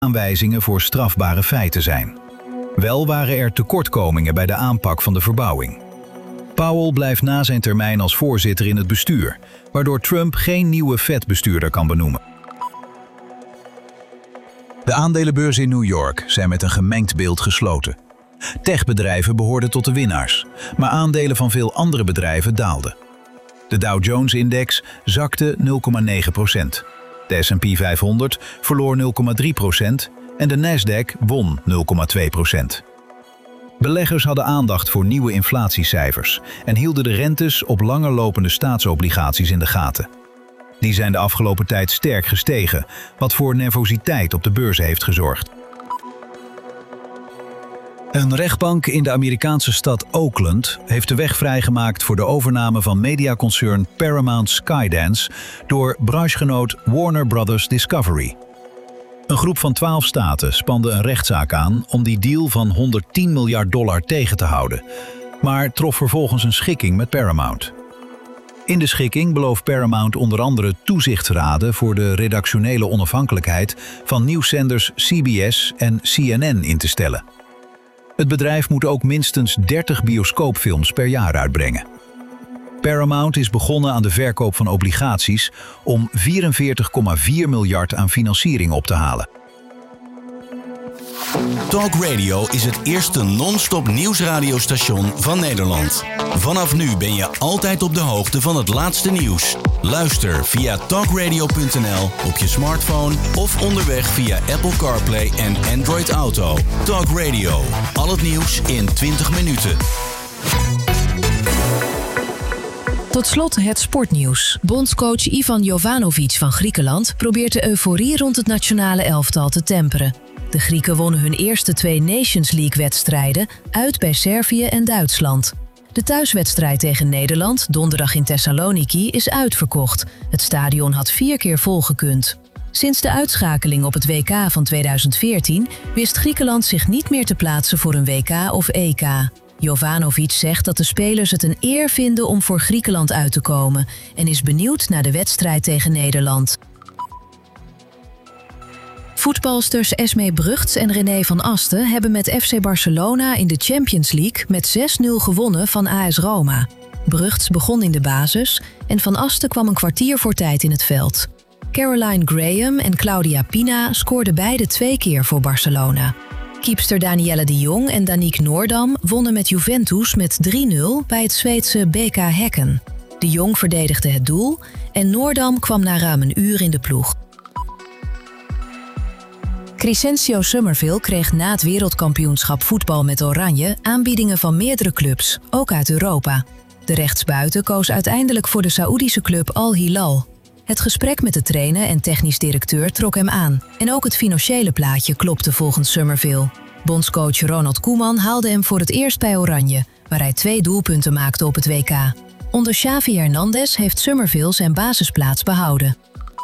aanwijzingen voor strafbare feiten zijn. Wel waren er tekortkomingen bij de aanpak van de verbouwing. Powell blijft na zijn termijn als voorzitter in het bestuur, waardoor Trump geen nieuwe Fed-bestuurder kan benoemen. De aandelenbeurzen in New York zijn met een gemengd beeld gesloten. Techbedrijven behoorden tot de winnaars, maar aandelen van veel andere bedrijven daalden. De Dow Jones-index zakte 0,9%. De S&P 500 verloor 0,3% en de Nasdaq won 0,2%. Beleggers hadden aandacht voor nieuwe inflatiecijfers en hielden de rentes op langer lopende staatsobligaties in de gaten. Die zijn de afgelopen tijd sterk gestegen, wat voor nervositeit op de beurzen heeft gezorgd. Een rechtbank in de Amerikaanse stad Oakland heeft de weg vrijgemaakt voor de overname van mediaconcern Paramount Skydance door branchegenoot Warner Brothers Discovery. Een groep van 12 staten spande een rechtszaak aan om die deal van $110 miljard tegen te houden, maar trof vervolgens een schikking met Paramount. In de schikking belooft Paramount onder andere toezichtsraden voor de redactionele onafhankelijkheid van nieuwszenders CBS en CNN in te stellen. Het bedrijf moet ook minstens 30 bioscoopfilms per jaar uitbrengen. Paramount is begonnen aan de verkoop van obligaties om $44,4 miljard aan financiering op te halen. Talk Radio is het eerste non-stop nieuwsradiostation van Nederland. Vanaf nu ben je altijd op de hoogte van het laatste nieuws. Luister via talkradio.nl op je smartphone of onderweg via Apple CarPlay en Android Auto. Talk Radio. Al het nieuws in 20 minuten. Tot slot het sportnieuws. Bondscoach Ivan Jovanovic van Griekenland probeert de euforie rond het nationale elftal te temperen. De Grieken wonnen hun eerste 2 Nations League-wedstrijden uit bij Servië en Duitsland. De thuiswedstrijd tegen Nederland, donderdag in Thessaloniki, is uitverkocht. Het stadion had 4 keer volgekund. Sinds de uitschakeling op het WK van 2014 wist Griekenland zich niet meer te plaatsen voor een WK of EK. Jovanovic zegt dat de spelers het een eer vinden om voor Griekenland uit te komen en is benieuwd naar de wedstrijd tegen Nederland. Voetbalsters Esmee Brugts en René van Asten hebben met FC Barcelona in de Champions League met 6-0 gewonnen van AS Roma. Brugts begon in de basis en Van Asten kwam een kwartier voor tijd in het veld. Caroline Graham en Claudia Pina scoorden beide 2 keer voor Barcelona. Keepster Danielle de Jong en Danique Noordam wonnen met Juventus met 3-0 bij het Zweedse BK Häcken. De Jong verdedigde het doel en Noordam kwam na ruim een uur in de ploeg. Crescencio Summerville kreeg na het wereldkampioenschap voetbal met Oranje aanbiedingen van meerdere clubs, ook uit Europa. De rechtsbuiten koos uiteindelijk voor de Saoedische club Al Hilal. Het gesprek met de trainer en technisch directeur trok hem aan en ook het financiële plaatje klopte volgens Summerville. Bondscoach Ronald Koeman haalde hem voor het eerst bij Oranje, waar hij 2 doelpunten maakte op het WK. Onder Xavi Hernandez heeft Summerville zijn basisplaats behouden.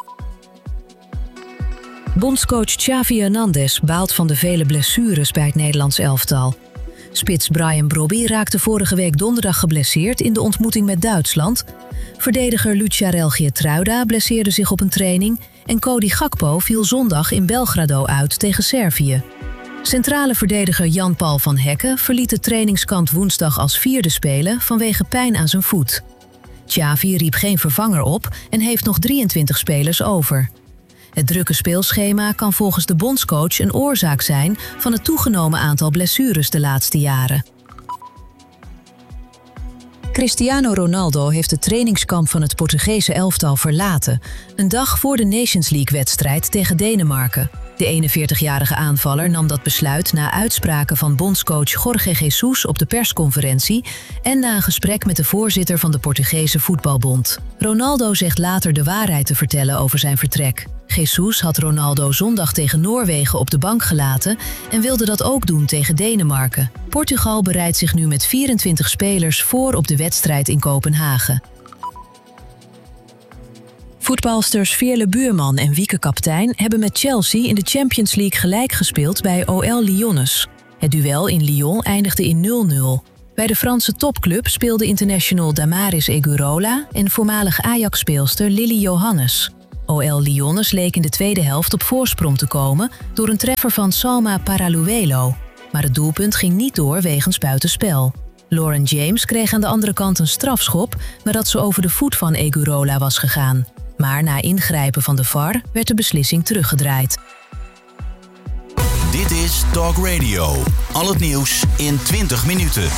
Bondscoach Xavi Hernandez baalt van de vele blessures bij het Nederlands elftal. Spits Brian Brobby raakte vorige week donderdag geblesseerd in de ontmoeting met Duitsland. Verdediger Lucharel Geertruida blesseerde zich op een training en Cody Gakpo viel zondag in Belgrado uit tegen Servië. Centrale verdediger Jan-Paul van Hekken verliet de trainingskamp woensdag als 4e speler vanwege pijn aan zijn voet. Xavi riep geen vervanger op en heeft nog 23 spelers over. Het drukke speelschema kan volgens de bondscoach een oorzaak zijn van het toegenomen aantal blessures de laatste jaren. Cristiano Ronaldo heeft de trainingskamp van het Portugese elftal verlaten, een dag voor de Nations League-wedstrijd tegen Denemarken. De 41-jarige aanvaller nam dat besluit na uitspraken van bondscoach Jorge Jesus op de persconferentie en na een gesprek met de voorzitter van de Portugese Voetbalbond. Ronaldo zegt later de waarheid te vertellen over zijn vertrek. Jesus had Ronaldo zondag tegen Noorwegen op de bank gelaten en wilde dat ook doen tegen Denemarken. Portugal bereidt zich nu met 24 spelers voor op de wedstrijd in Kopenhagen. Voetbalsters Veerle Buurman en Wieke Kaptein hebben met Chelsea in de Champions League gelijk gespeeld bij OL Lyonnais. Het duel in Lyon eindigde in 0-0. Bij de Franse topclub speelde international Damaris Egurola en voormalig Ajax-speelster Lily Johannes. OL Lyonnes leek in de tweede helft op voorsprong te komen door een treffer van Salma Paraluelo. Maar het doelpunt ging niet door wegens buitenspel. Lauren James kreeg aan de andere kant een strafschop nadat ze over de voet van Egurola was gegaan. Maar na ingrijpen van de VAR werd de beslissing teruggedraaid. Dit is Talk Radio. Al het nieuws in 20 minuten.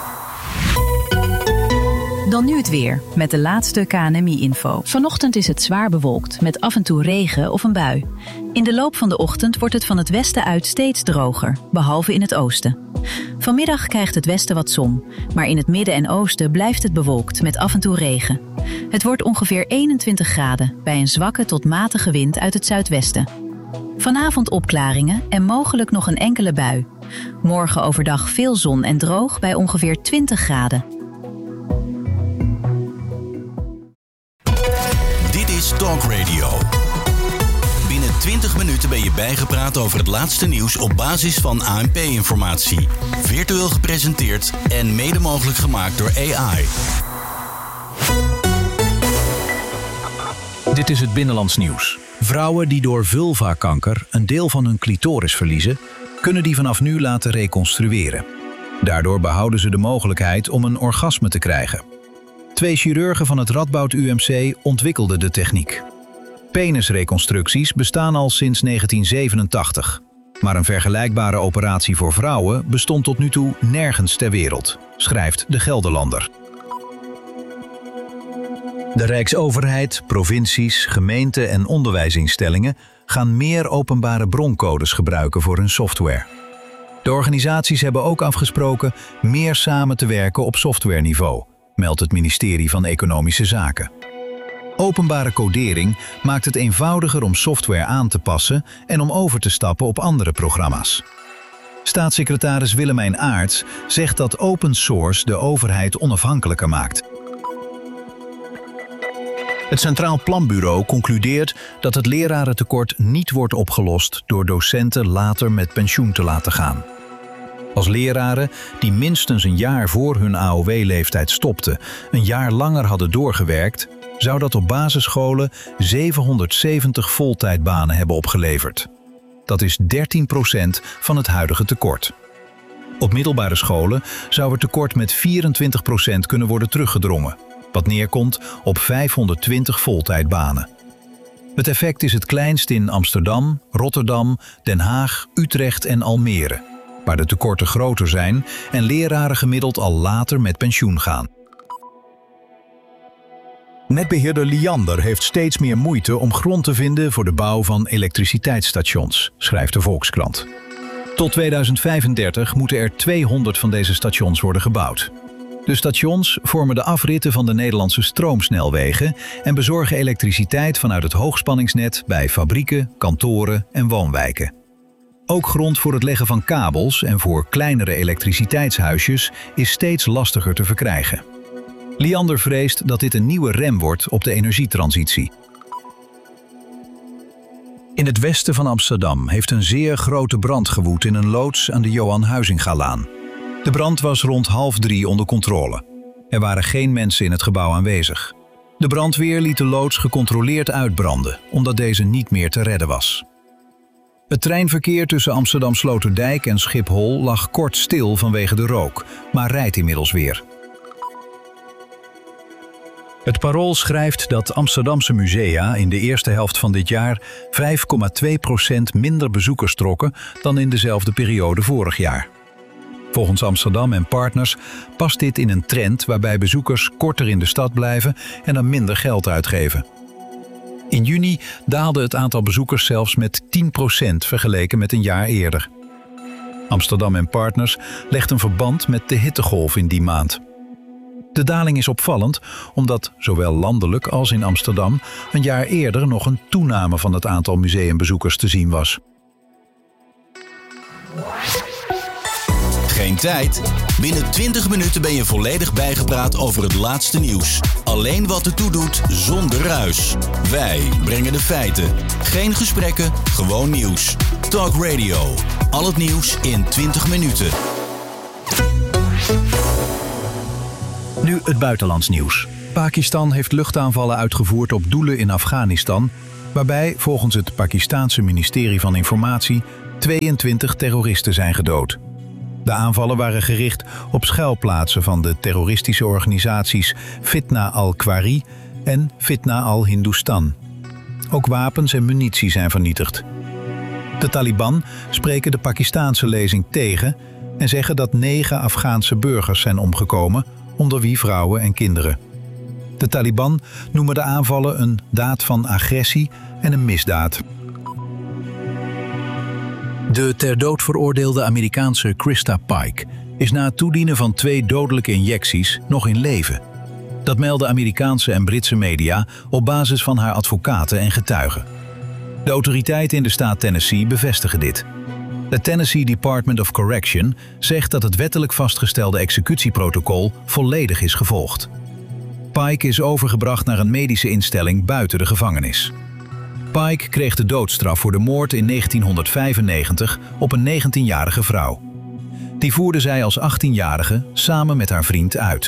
Dan nu het weer, met de laatste KNMI-info. Vanochtend is het zwaar bewolkt, met af en toe regen of een bui. In de loop van de ochtend wordt het van het westen uit steeds droger, behalve in het oosten. Vanmiddag krijgt het westen wat zon, maar in het midden en oosten blijft het bewolkt met af en toe regen. Het wordt ongeveer 21 graden, bij een zwakke tot matige wind uit het zuidwesten. Vanavond opklaringen en mogelijk nog een enkele bui. Morgen overdag veel zon en droog bij ongeveer 20 graden. Dit is Talk Radio. Binnen 20 minuten ben je bijgepraat over het laatste nieuws op basis van ANP-informatie. Virtueel gepresenteerd en mede mogelijk gemaakt door AI. Dit is het Binnenlands nieuws. Vrouwen die door vulvakanker een deel van hun clitoris verliezen, kunnen die vanaf nu laten reconstrueren. Daardoor behouden ze de mogelijkheid om een orgasme te krijgen. 2 chirurgen van het Radboud UMC ontwikkelden de techniek. Penisreconstructies bestaan al sinds 1987. Maar een vergelijkbare operatie voor vrouwen bestond tot nu toe nergens ter wereld, schrijft de Gelderlander. De Rijksoverheid, provincies, gemeenten en onderwijsinstellingen gaan meer openbare broncodes gebruiken voor hun software. De organisaties hebben ook afgesproken meer samen te werken op softwareniveau, meldt het ministerie van Economische Zaken. Openbare codering maakt het eenvoudiger om software aan te passen en om over te stappen op andere programma's. Staatssecretaris Willemijn Aerts zegt dat open source de overheid onafhankelijker maakt. Het Centraal Planbureau concludeert dat het lerarentekort niet wordt opgelost door docenten later met pensioen te laten gaan. Als leraren die minstens een jaar voor hun AOW-leeftijd stopten, een jaar langer hadden doorgewerkt, zou dat op basisscholen 770 voltijdbanen hebben opgeleverd. Dat is 13% van het huidige tekort. Op middelbare scholen zou het tekort met 24% kunnen worden teruggedrongen, wat neerkomt op 520 voltijdbanen. Het effect is het kleinst in Amsterdam, Rotterdam, Den Haag, Utrecht en Almere, waar de tekorten groter zijn en leraren gemiddeld al later met pensioen gaan. Netbeheerder Liander heeft steeds meer moeite om grond te vinden voor de bouw van elektriciteitsstations, schrijft de Volkskrant. Tot 2035 moeten er 200 van deze stations worden gebouwd. De stations vormen de afritten van de Nederlandse stroomsnelwegen en bezorgen elektriciteit vanuit het hoogspanningsnet bij fabrieken, kantoren en woonwijken. Ook grond voor het leggen van kabels en voor kleinere elektriciteitshuisjes is steeds lastiger te verkrijgen. Liander vreest dat dit een nieuwe rem wordt op de energietransitie. In het westen van Amsterdam heeft een zeer grote brand gewoed in een loods aan de Johan Huizingalaan. De brand was rond 2:30 onder controle. Er waren geen mensen in het gebouw aanwezig. De brandweer liet de loods gecontroleerd uitbranden, omdat deze niet meer te redden was. Het treinverkeer tussen Amsterdam-Sloterdijk en Schiphol lag kort stil vanwege de rook, maar rijdt inmiddels weer. Het Parool schrijft dat Amsterdamse musea in de eerste helft van dit jaar 5,2% minder bezoekers trokken dan in dezelfde periode vorig jaar. Volgens Amsterdam en Partners past dit in een trend waarbij bezoekers korter in de stad blijven en dan minder geld uitgeven. In juni daalde het aantal bezoekers zelfs met 10% vergeleken met een jaar eerder. Amsterdam en Partners legt een verband met de hittegolf in die maand. De daling is opvallend omdat zowel landelijk als in Amsterdam een jaar eerder nog een toename van het aantal museumbezoekers te zien was. Geen tijd? Binnen 20 minuten ben je volledig bijgepraat over het laatste nieuws. Alleen wat ertoe doet, zonder ruis. Wij brengen de feiten. Geen gesprekken, gewoon nieuws. Talk Radio. Al het nieuws in 20 minuten. Nu het buitenlands nieuws. Pakistan heeft luchtaanvallen uitgevoerd op doelen in Afghanistan waarbij volgens het Pakistaanse ministerie van Informatie 22 terroristen zijn gedood. De aanvallen waren gericht op schuilplaatsen van de terroristische organisaties Fitna al-Khwari en Fitna al-Hindustan. Ook wapens en munitie zijn vernietigd. De Taliban spreken de Pakistaanse lezing tegen en zeggen dat 9 Afghaanse burgers zijn omgekomen, onder wie vrouwen en kinderen. De Taliban noemen de aanvallen een daad van agressie en een misdaad. De ter dood veroordeelde Amerikaanse Krista Pike is na het toedienen van 2 dodelijke injecties nog in leven. Dat melden Amerikaanse en Britse media op basis van haar advocaten en getuigen. De autoriteiten in de staat Tennessee bevestigen dit. Het Tennessee Department of Correction zegt dat het wettelijk vastgestelde executieprotocol volledig is gevolgd. Pike is overgebracht naar een medische instelling buiten de gevangenis. Pike kreeg de doodstraf voor de moord in 1995 op een 19-jarige vrouw. Die voerde zij als 18-jarige samen met haar vriend uit.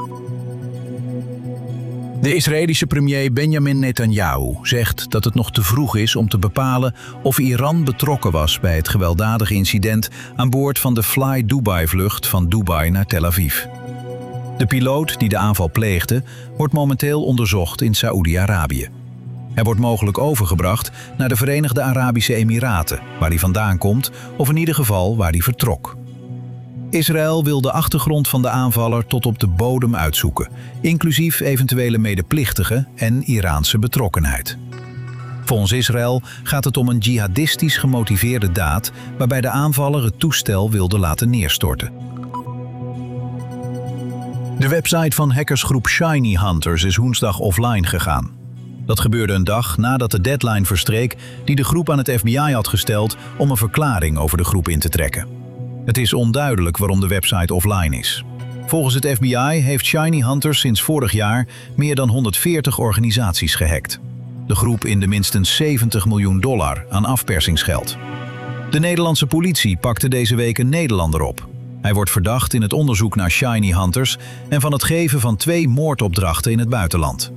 De Israëlische premier Benjamin Netanyahu zegt dat het nog te vroeg is om te bepalen of Iran betrokken was bij het gewelddadige incident aan boord van de Fly Dubai-vlucht van Dubai naar Tel Aviv. De piloot die de aanval pleegde wordt momenteel onderzocht in Saoedi-Arabië. Hij wordt mogelijk overgebracht naar de Verenigde Arabische Emiraten, waar hij vandaan komt, of in ieder geval waar hij vertrok. Israël wil de achtergrond van de aanvaller tot op de bodem uitzoeken, inclusief eventuele medeplichtigen en Iraanse betrokkenheid. Volgens Israël gaat het om een jihadistisch gemotiveerde daad waarbij de aanvaller het toestel wilde laten neerstorten. De website van hackersgroep Shiny Hunters is woensdag offline gegaan. Dat gebeurde een dag nadat de deadline verstreek die de groep aan het FBI had gesteld om een verklaring over de groep in te trekken. Het is onduidelijk waarom de website offline is. Volgens het FBI heeft Shiny Hunters sinds vorig jaar meer dan 140 organisaties gehackt. De groep inde minstens $70 miljoen aan afpersingsgeld. De Nederlandse politie pakte deze week een Nederlander op. Hij wordt verdacht in het onderzoek naar Shiny Hunters en van het geven van 2 moordopdrachten in het buitenland.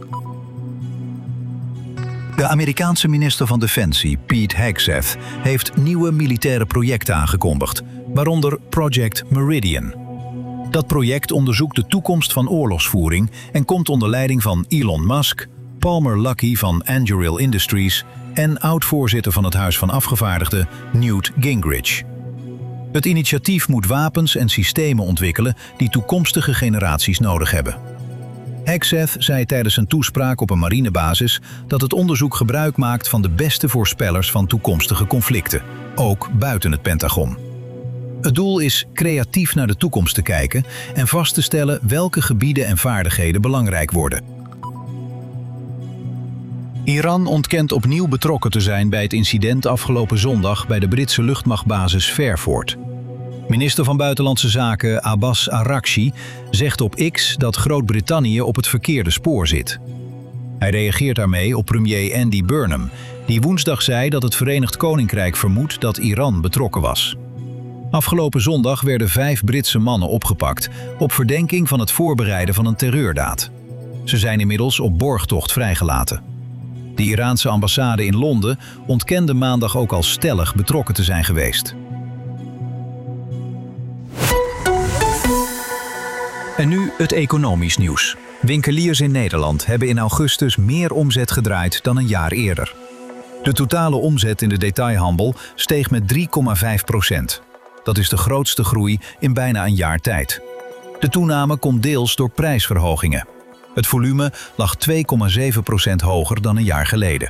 De Amerikaanse minister van Defensie, Pete Hegseth, heeft nieuwe militaire projecten aangekondigd, waaronder Project Meridian. Dat project onderzoekt de toekomst van oorlogsvoering en komt onder leiding van Elon Musk, Palmer Luckey van Anduril Industries en oud-voorzitter van het Huis van Afgevaardigden Newt Gingrich. Het initiatief moet wapens en systemen ontwikkelen die toekomstige generaties nodig hebben. Hegseth zei tijdens een toespraak op een marinebasis dat het onderzoek gebruik maakt van de beste voorspellers van toekomstige conflicten, ook buiten het Pentagon. Het doel is creatief naar de toekomst te kijken en vast te stellen welke gebieden en vaardigheden belangrijk worden. Iran ontkent opnieuw betrokken te zijn bij het incident afgelopen zondag bij de Britse luchtmachtbasis Fairford. Minister van Buitenlandse Zaken Abbas Araghchi zegt op X dat Groot-Brittannië op het verkeerde spoor zit. Hij reageert daarmee op premier Andy Burnham, die woensdag zei dat het Verenigd Koninkrijk vermoedt dat Iran betrokken was. Afgelopen zondag werden 5 Britse mannen opgepakt op verdenking van het voorbereiden van een terreurdaad. Ze zijn inmiddels op borgtocht vrijgelaten. De Iraanse ambassade in Londen ontkende maandag ook al stellig betrokken te zijn geweest. En nu het economisch nieuws. Winkeliers in Nederland hebben in augustus meer omzet gedraaid dan een jaar eerder. De totale omzet in de detailhandel steeg met 3,5%. Dat is de grootste groei in bijna een jaar tijd. De toename komt deels door prijsverhogingen. Het volume lag 2,7% hoger dan een jaar geleden.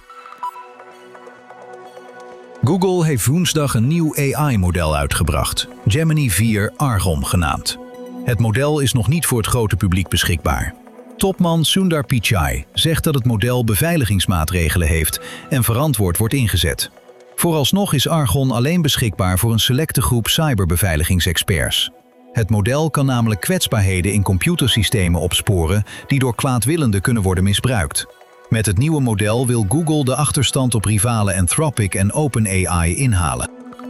Google heeft woensdag een nieuw AI-model uitgebracht, Gemini 4 Argon genaamd. Het model is nog niet voor het grote publiek beschikbaar. Topman Sundar Pichai zegt dat het model beveiligingsmaatregelen heeft en verantwoord wordt ingezet. Vooralsnog is Argon alleen beschikbaar voor een selecte groep cyberbeveiligingsexperts. Het model kan namelijk kwetsbaarheden in computersystemen opsporen die door kwaadwillenden kunnen worden misbruikt. Met het nieuwe model wil Google de achterstand op rivalen Anthropic en OpenAI inhalen.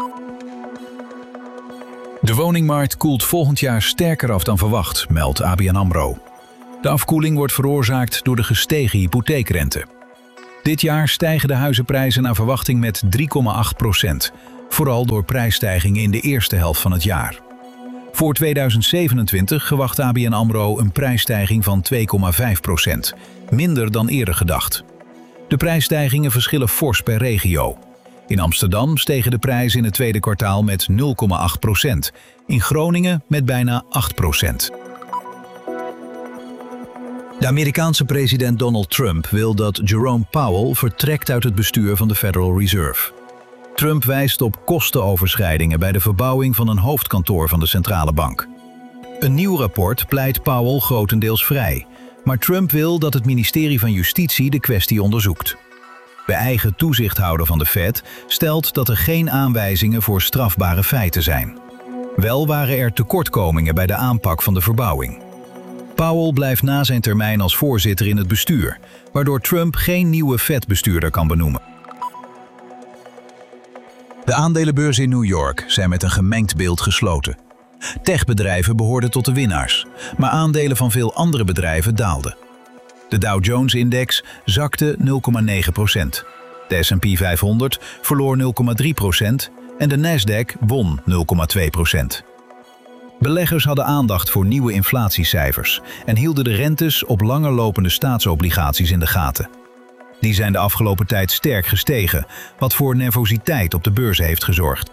De woningmarkt koelt volgend jaar sterker af dan verwacht, meldt ABN AMRO. De afkoeling wordt veroorzaakt door de gestegen hypotheekrente. Dit jaar stijgen de huizenprijzen naar verwachting met 3,8%, vooral door prijsstijgingen in de eerste helft van het jaar. Voor 2027 verwacht ABN AMRO een prijsstijging van 2,5%, minder dan eerder gedacht. De prijsstijgingen verschillen fors per regio. In Amsterdam stegen de prijzen in het tweede kwartaal met 0,8%, in Groningen met bijna 8%. De Amerikaanse president Donald Trump wil dat Jerome Powell vertrekt uit het bestuur van de Federal Reserve. Trump wijst op kostenoverschrijdingen bij de verbouwing van een hoofdkantoor van de centrale bank. Een nieuw rapport pleit Powell grotendeels vrij, maar Trump wil dat het ministerie van Justitie de kwestie onderzoekt. De eigen toezichthouder van de Fed stelt dat er geen aanwijzingen voor strafbare feiten zijn. Wel waren er tekortkomingen bij de aanpak van de verbouwing. Powell blijft na zijn termijn als voorzitter in het bestuur, waardoor Trump geen nieuwe Fed-bestuurder kan benoemen. De aandelenbeurzen in New York zijn met een gemengd beeld gesloten. Techbedrijven behoorden tot de winnaars, maar aandelen van veel andere bedrijven daalden. De Dow Jones-index zakte 0,9%. De S&P 500 verloor 0,3% en de Nasdaq won 0,2%. Beleggers hadden aandacht voor nieuwe inflatiecijfers en hielden de rentes op langer lopende staatsobligaties in de gaten. Die zijn de afgelopen tijd sterk gestegen, wat voor nervositeit op de beurzen heeft gezorgd.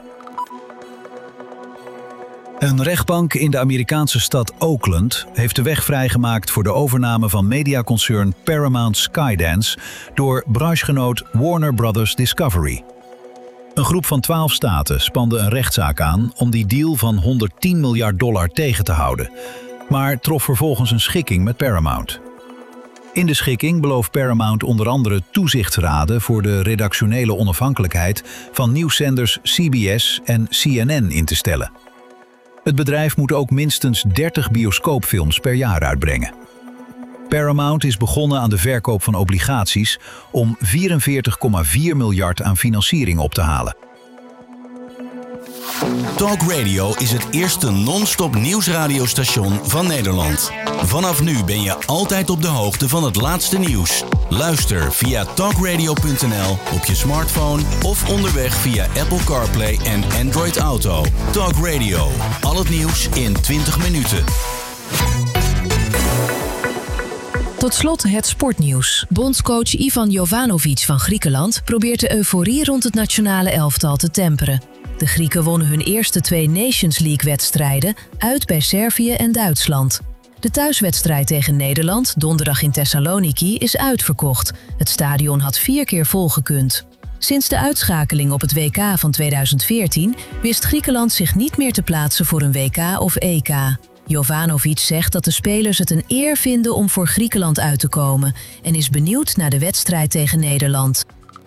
Een rechtbank in de Amerikaanse stad Oakland heeft de weg vrijgemaakt voor de overname van mediaconcern Paramount Skydance door branchegenoot Warner Brothers Discovery. Een groep van 12 staten spande een rechtszaak aan om die deal van $110 miljard tegen te houden, maar trof vervolgens een schikking met Paramount. In de schikking belooft Paramount onder andere toezichtsraden voor de redactionele onafhankelijkheid van nieuwszenders CBS en CNN in te stellen. Het bedrijf moet ook minstens 30 bioscoopfilms per jaar uitbrengen. Paramount is begonnen aan de verkoop van obligaties om $44,4 miljard aan financiering op te halen. Talk Radio is het eerste non-stop nieuwsradiostation van Nederland. Vanaf nu ben je altijd op de hoogte van het laatste nieuws. Luister via talkradio.nl op je smartphone of onderweg via Apple CarPlay en Android Auto. Talk Radio, al het nieuws in 20 minuten. Tot slot het sportnieuws. Bondscoach Ivan Jovanovic van Griekenland probeert de euforie rond het nationale elftal te temperen. De Grieken wonnen hun eerste 2 Nations League-wedstrijden uit bij Servië en Duitsland. De thuiswedstrijd tegen Nederland, donderdag in Thessaloniki, is uitverkocht. Het stadion had 4 keer volgekund. Sinds de uitschakeling op het WK van 2014 wist Griekenland zich niet meer te plaatsen voor een WK of EK. Jovanovic zegt dat de spelers het een eer vinden om voor Griekenland uit te komen en is benieuwd naar de wedstrijd tegen Nederland.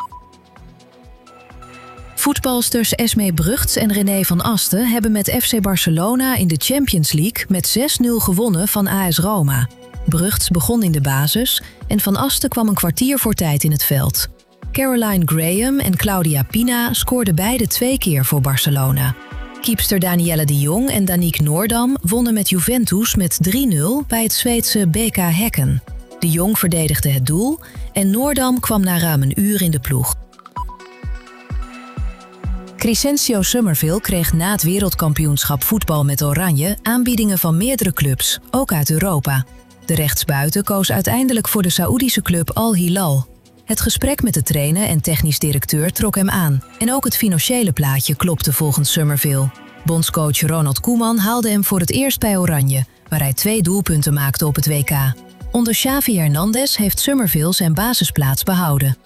Voetbalsters Esmee Brugts en René van Asten hebben met FC Barcelona in de Champions League met 6-0 gewonnen van AS Roma. Brugts begon in de basis en Van Asten kwam een kwartier voor tijd in het veld. Caroline Graham en Claudia Pina scoorden beide 2 keer voor Barcelona. Keepster Danielle de Jong en Danique Noordam wonnen met Juventus met 3-0 bij het Zweedse BK Häcken. De Jong verdedigde het doel en Noordam kwam na ruim een uur in de ploeg. Crescencio Summerville kreeg na het wereldkampioenschap voetbal met Oranje aanbiedingen van meerdere clubs, ook uit Europa. De rechtsbuiten koos uiteindelijk voor de Saoedische club Al Hilal. Het gesprek met de trainer en technisch directeur trok hem aan. En ook het financiële plaatje klopte volgens Summerville. Bondscoach Ronald Koeman haalde hem voor het eerst bij Oranje, waar hij 2 doelpunten maakte op het WK. Onder Xavi Hernandez heeft Summerville zijn basisplaats behouden.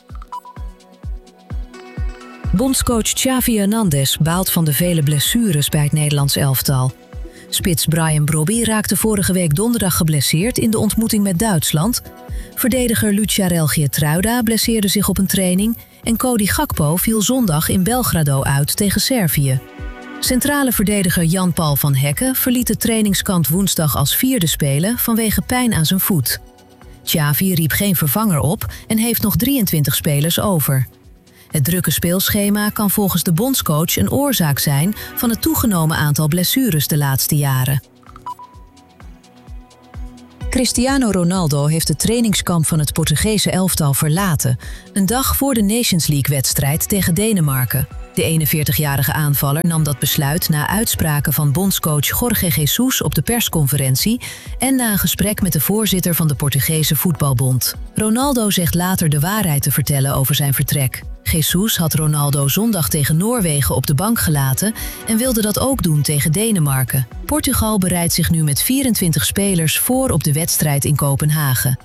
Bondscoach Xavi Hernandez baalt van de vele blessures bij het Nederlands elftal. Spits Bryan Brobby raakte vorige week donderdag geblesseerd in de ontmoeting met Duitsland. Verdediger Lucharel Geertruida blesseerde zich op een training en Cody Gakpo viel zondag in Belgrado uit tegen Servië. Centrale verdediger Jan-Paul van Hekken verliet de trainingskamp woensdag als 4e speler vanwege pijn aan zijn voet. Xavi riep geen vervanger op en heeft nog 23 spelers over. Het drukke speelschema kan volgens de bondscoach een oorzaak zijn van het toegenomen aantal blessures de laatste jaren. Cristiano Ronaldo heeft het trainingskamp van het Portugese elftal verlaten, een dag voor de Nations League-wedstrijd tegen Denemarken. De 41-jarige aanvaller nam dat besluit na uitspraken van bondscoach Jorge Jesus op de persconferentie en na een gesprek met de voorzitter van de Portugese Voetbalbond. Ronaldo zegt later de waarheid te vertellen over zijn vertrek. Jesus had Ronaldo zondag tegen Noorwegen op de bank gelaten en wilde dat ook doen tegen Denemarken. Portugal bereidt zich nu met 24 spelers voor op de wedstrijd in Kopenhagen.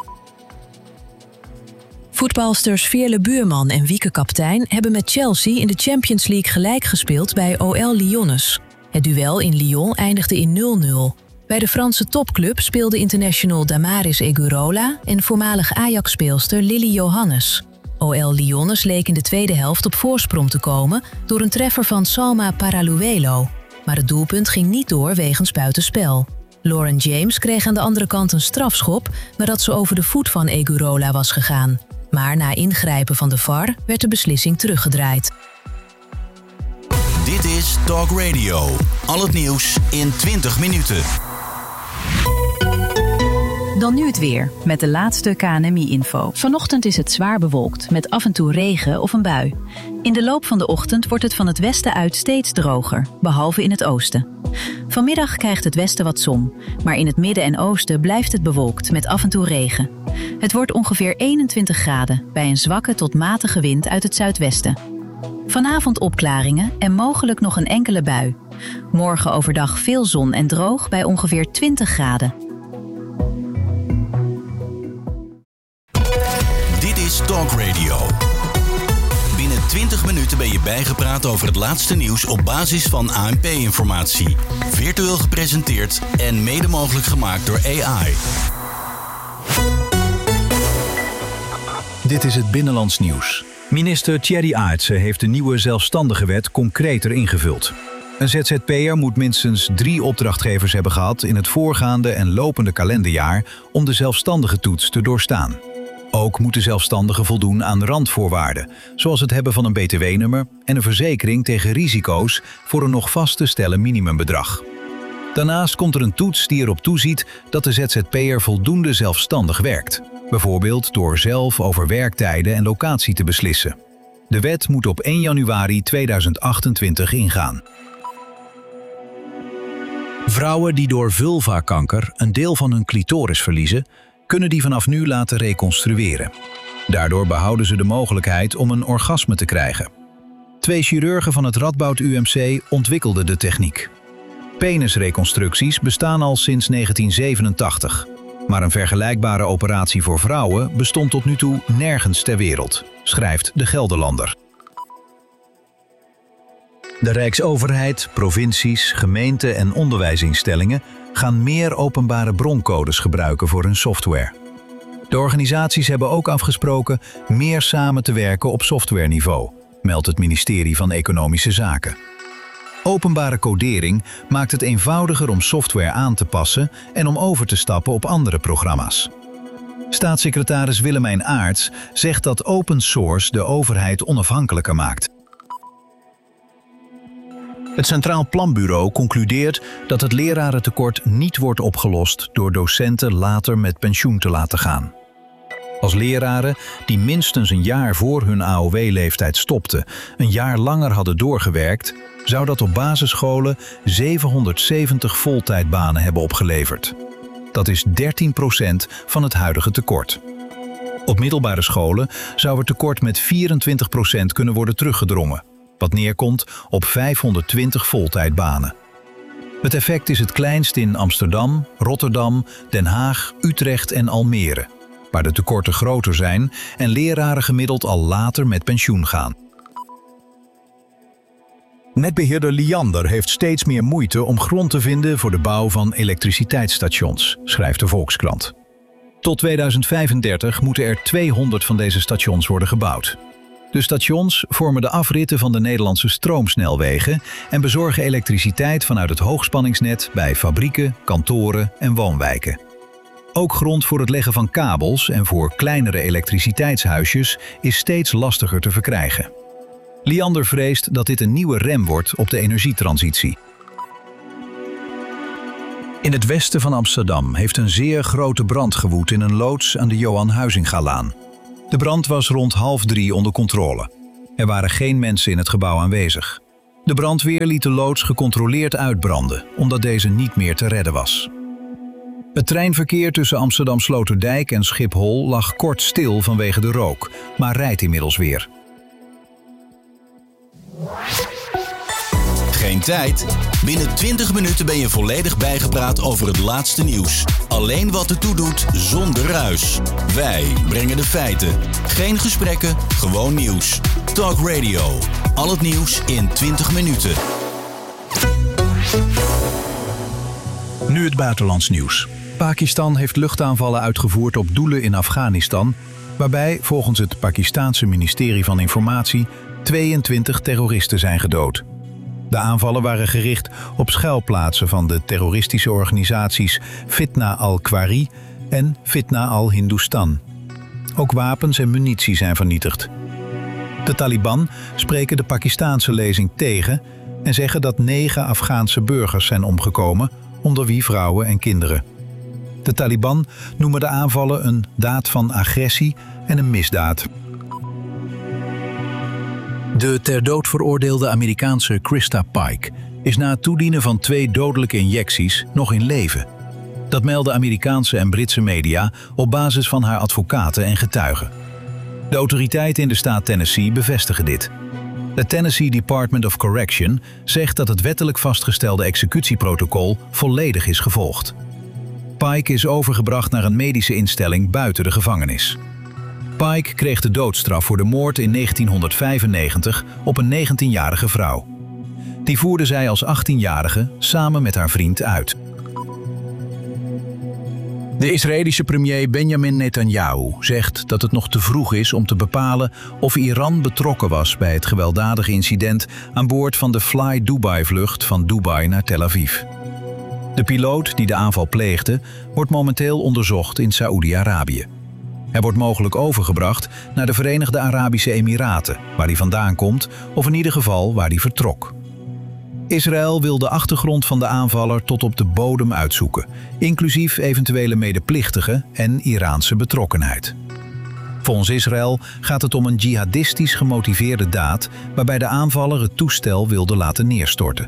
Voetbalsters Veerle Buurman en Wieke Kaptein hebben met Chelsea in de Champions League gelijk gespeeld bij OL Lyonnais. Het duel in Lyon eindigde in 0-0. Bij de Franse topclub speelde international Damaris Egurola en voormalig Ajax-speelster Lily Johannes. OL Lyonnais leek in de tweede helft op voorsprong te komen door een treffer van Salma Paraluelo. Maar het doelpunt ging niet door wegens buitenspel. Lauren James kreeg aan de andere kant een strafschop nadat ze over de voet van Egurola was gegaan. Maar na ingrijpen van de VAR werd de beslissing teruggedraaid. Dit is Talk Radio. Al het nieuws in 20 minuten. Dan nu het weer, met de laatste KNMI-info. Vanochtend is het zwaar bewolkt, met af en toe regen of een bui. In de loop van de ochtend wordt het van het westen uit steeds droger, behalve in het oosten. Vanmiddag krijgt het westen wat zon, maar in het midden en oosten blijft het bewolkt met af en toe regen. Het wordt ongeveer 21 graden, bij een zwakke tot matige wind uit het zuidwesten. Vanavond opklaringen en mogelijk nog een enkele bui. Morgen overdag veel zon en droog bij ongeveer 20 graden. Dit is Talk Radio. Binnen 20 minuten ben je bijgepraat over het laatste nieuws op basis van ANP-informatie. Virtueel gepresenteerd en mede mogelijk gemaakt door AI. Dit is het Binnenlands Nieuws. Minister Thierry Aartsen heeft de nieuwe zelfstandige wet concreter ingevuld. Een ZZP'er moet minstens 3 opdrachtgevers hebben gehad in het voorgaande en lopende kalenderjaar om de zelfstandige toets te doorstaan. Ook moeten zelfstandigen voldoen aan randvoorwaarden, zoals het hebben van een btw-nummer en een verzekering tegen risico's voor een nog vast te stellen minimumbedrag. Daarnaast komt er een toets die erop toeziet dat de ZZP'er voldoende zelfstandig werkt, bijvoorbeeld door zelf over werktijden en locatie te beslissen. De wet moet op 1 januari 2028 ingaan. Vrouwen die door vulvakanker een deel van hun clitoris verliezen, kunnen die vanaf nu laten reconstrueren. Daardoor behouden ze de mogelijkheid om een orgasme te krijgen. 2 chirurgen van het Radboud UMC ontwikkelden de techniek. Penisreconstructies bestaan al sinds 1987. Maar een vergelijkbare operatie voor vrouwen bestond tot nu toe nergens ter wereld, schrijft de Gelderlander. De Rijksoverheid, provincies, gemeenten en onderwijsinstellingen gaan meer openbare broncodes gebruiken voor hun software. De organisaties hebben ook afgesproken meer samen te werken op softwareniveau, meldt het ministerie van Economische Zaken. Openbare codering maakt het eenvoudiger om software aan te passen en om over te stappen op andere programma's. Staatssecretaris Willemijn Aarts zegt dat open source de overheid onafhankelijker maakt. Het Centraal Planbureau concludeert dat het lerarentekort niet wordt opgelost door docenten later met pensioen te laten gaan. Als leraren die minstens een jaar voor hun AOW-leeftijd stopten, een jaar langer hadden doorgewerkt, zou dat op basisscholen 770 voltijdbanen hebben opgeleverd. Dat is 13% van het huidige tekort. Op middelbare scholen zou het tekort met 24% kunnen worden teruggedrongen, wat neerkomt op 520 voltijdbanen. Het effect is het kleinst in Amsterdam, Rotterdam, Den Haag, Utrecht en Almere, waar de tekorten groter zijn en leraren gemiddeld al later met pensioen gaan. Netbeheerder Liander heeft steeds meer moeite om grond te vinden voor de bouw van elektriciteitsstations, schrijft de Volkskrant. Tot 2035 moeten er 200 van deze stations worden gebouwd. De stations vormen de afritten van de Nederlandse stroomsnelwegen en bezorgen elektriciteit vanuit het hoogspanningsnet bij fabrieken, kantoren en woonwijken. Ook grond voor het leggen van kabels en voor kleinere elektriciteitshuisjes is steeds lastiger te verkrijgen. Liander vreest dat dit een nieuwe rem wordt op de energietransitie. In het westen van Amsterdam heeft een zeer grote brand gewoed in een loods aan de Johan Huizingalaan. De brand was rond 2:30 onder controle. Er waren geen mensen in het gebouw aanwezig. De brandweer liet de loods gecontroleerd uitbranden, omdat deze niet meer te redden was. Het treinverkeer tussen Amsterdam-Sloterdijk en Schiphol lag kort stil vanwege de rook, maar rijdt inmiddels weer. Geen tijd? Binnen 20 minuten ben je volledig bijgepraat over het laatste nieuws. Alleen wat ertoe doet, zonder ruis. Wij brengen de feiten. Geen gesprekken, gewoon nieuws. Talk Radio. Al het nieuws in 20 minuten. Nu het buitenlands nieuws. Pakistan heeft luchtaanvallen uitgevoerd op doelen in Afghanistan, waarbij volgens het Pakistaanse ministerie van Informatie 22 terroristen zijn gedood. De aanvallen waren gericht op schuilplaatsen van de terroristische organisaties Fitna al-Khwari en Fitna al-Hindustan. Ook wapens en munitie zijn vernietigd. De Taliban spreken de Pakistaanse lezing tegen en zeggen dat 9 Afghaanse burgers zijn omgekomen, onder wie vrouwen en kinderen. De Taliban noemen de aanvallen een daad van agressie en een misdaad. De ter dood veroordeelde Amerikaanse Krista Pike is na het toedienen van 2 dodelijke injecties nog in leven. Dat melden Amerikaanse en Britse media op basis van haar advocaten en getuigen. De autoriteiten in de staat Tennessee bevestigen dit. Het Tennessee Department of Correction zegt dat het wettelijk vastgestelde executieprotocol volledig is gevolgd. Pike is overgebracht naar een medische instelling buiten de gevangenis. Pike kreeg de doodstraf voor de moord in 1995 op een 19-jarige vrouw. Die voerde zij als 18-jarige samen met haar vriend uit. De Israëlische premier Benjamin Netanyahu zegt dat het nog te vroeg is om te bepalen of Iran betrokken was bij het gewelddadige incident aan boord van de Fly Dubai-vlucht van Dubai naar Tel Aviv. De piloot die de aanval pleegde wordt momenteel onderzocht in Saoedi-Arabië. Hij wordt mogelijk overgebracht naar de Verenigde Arabische Emiraten, waar hij vandaan komt, of in ieder geval waar hij vertrok. Israël wil de achtergrond van de aanvaller tot op de bodem uitzoeken, inclusief eventuele medeplichtigen en Iraanse betrokkenheid. Volgens Israël gaat het om een jihadistisch gemotiveerde daad waarbij de aanvaller het toestel wilde laten neerstorten.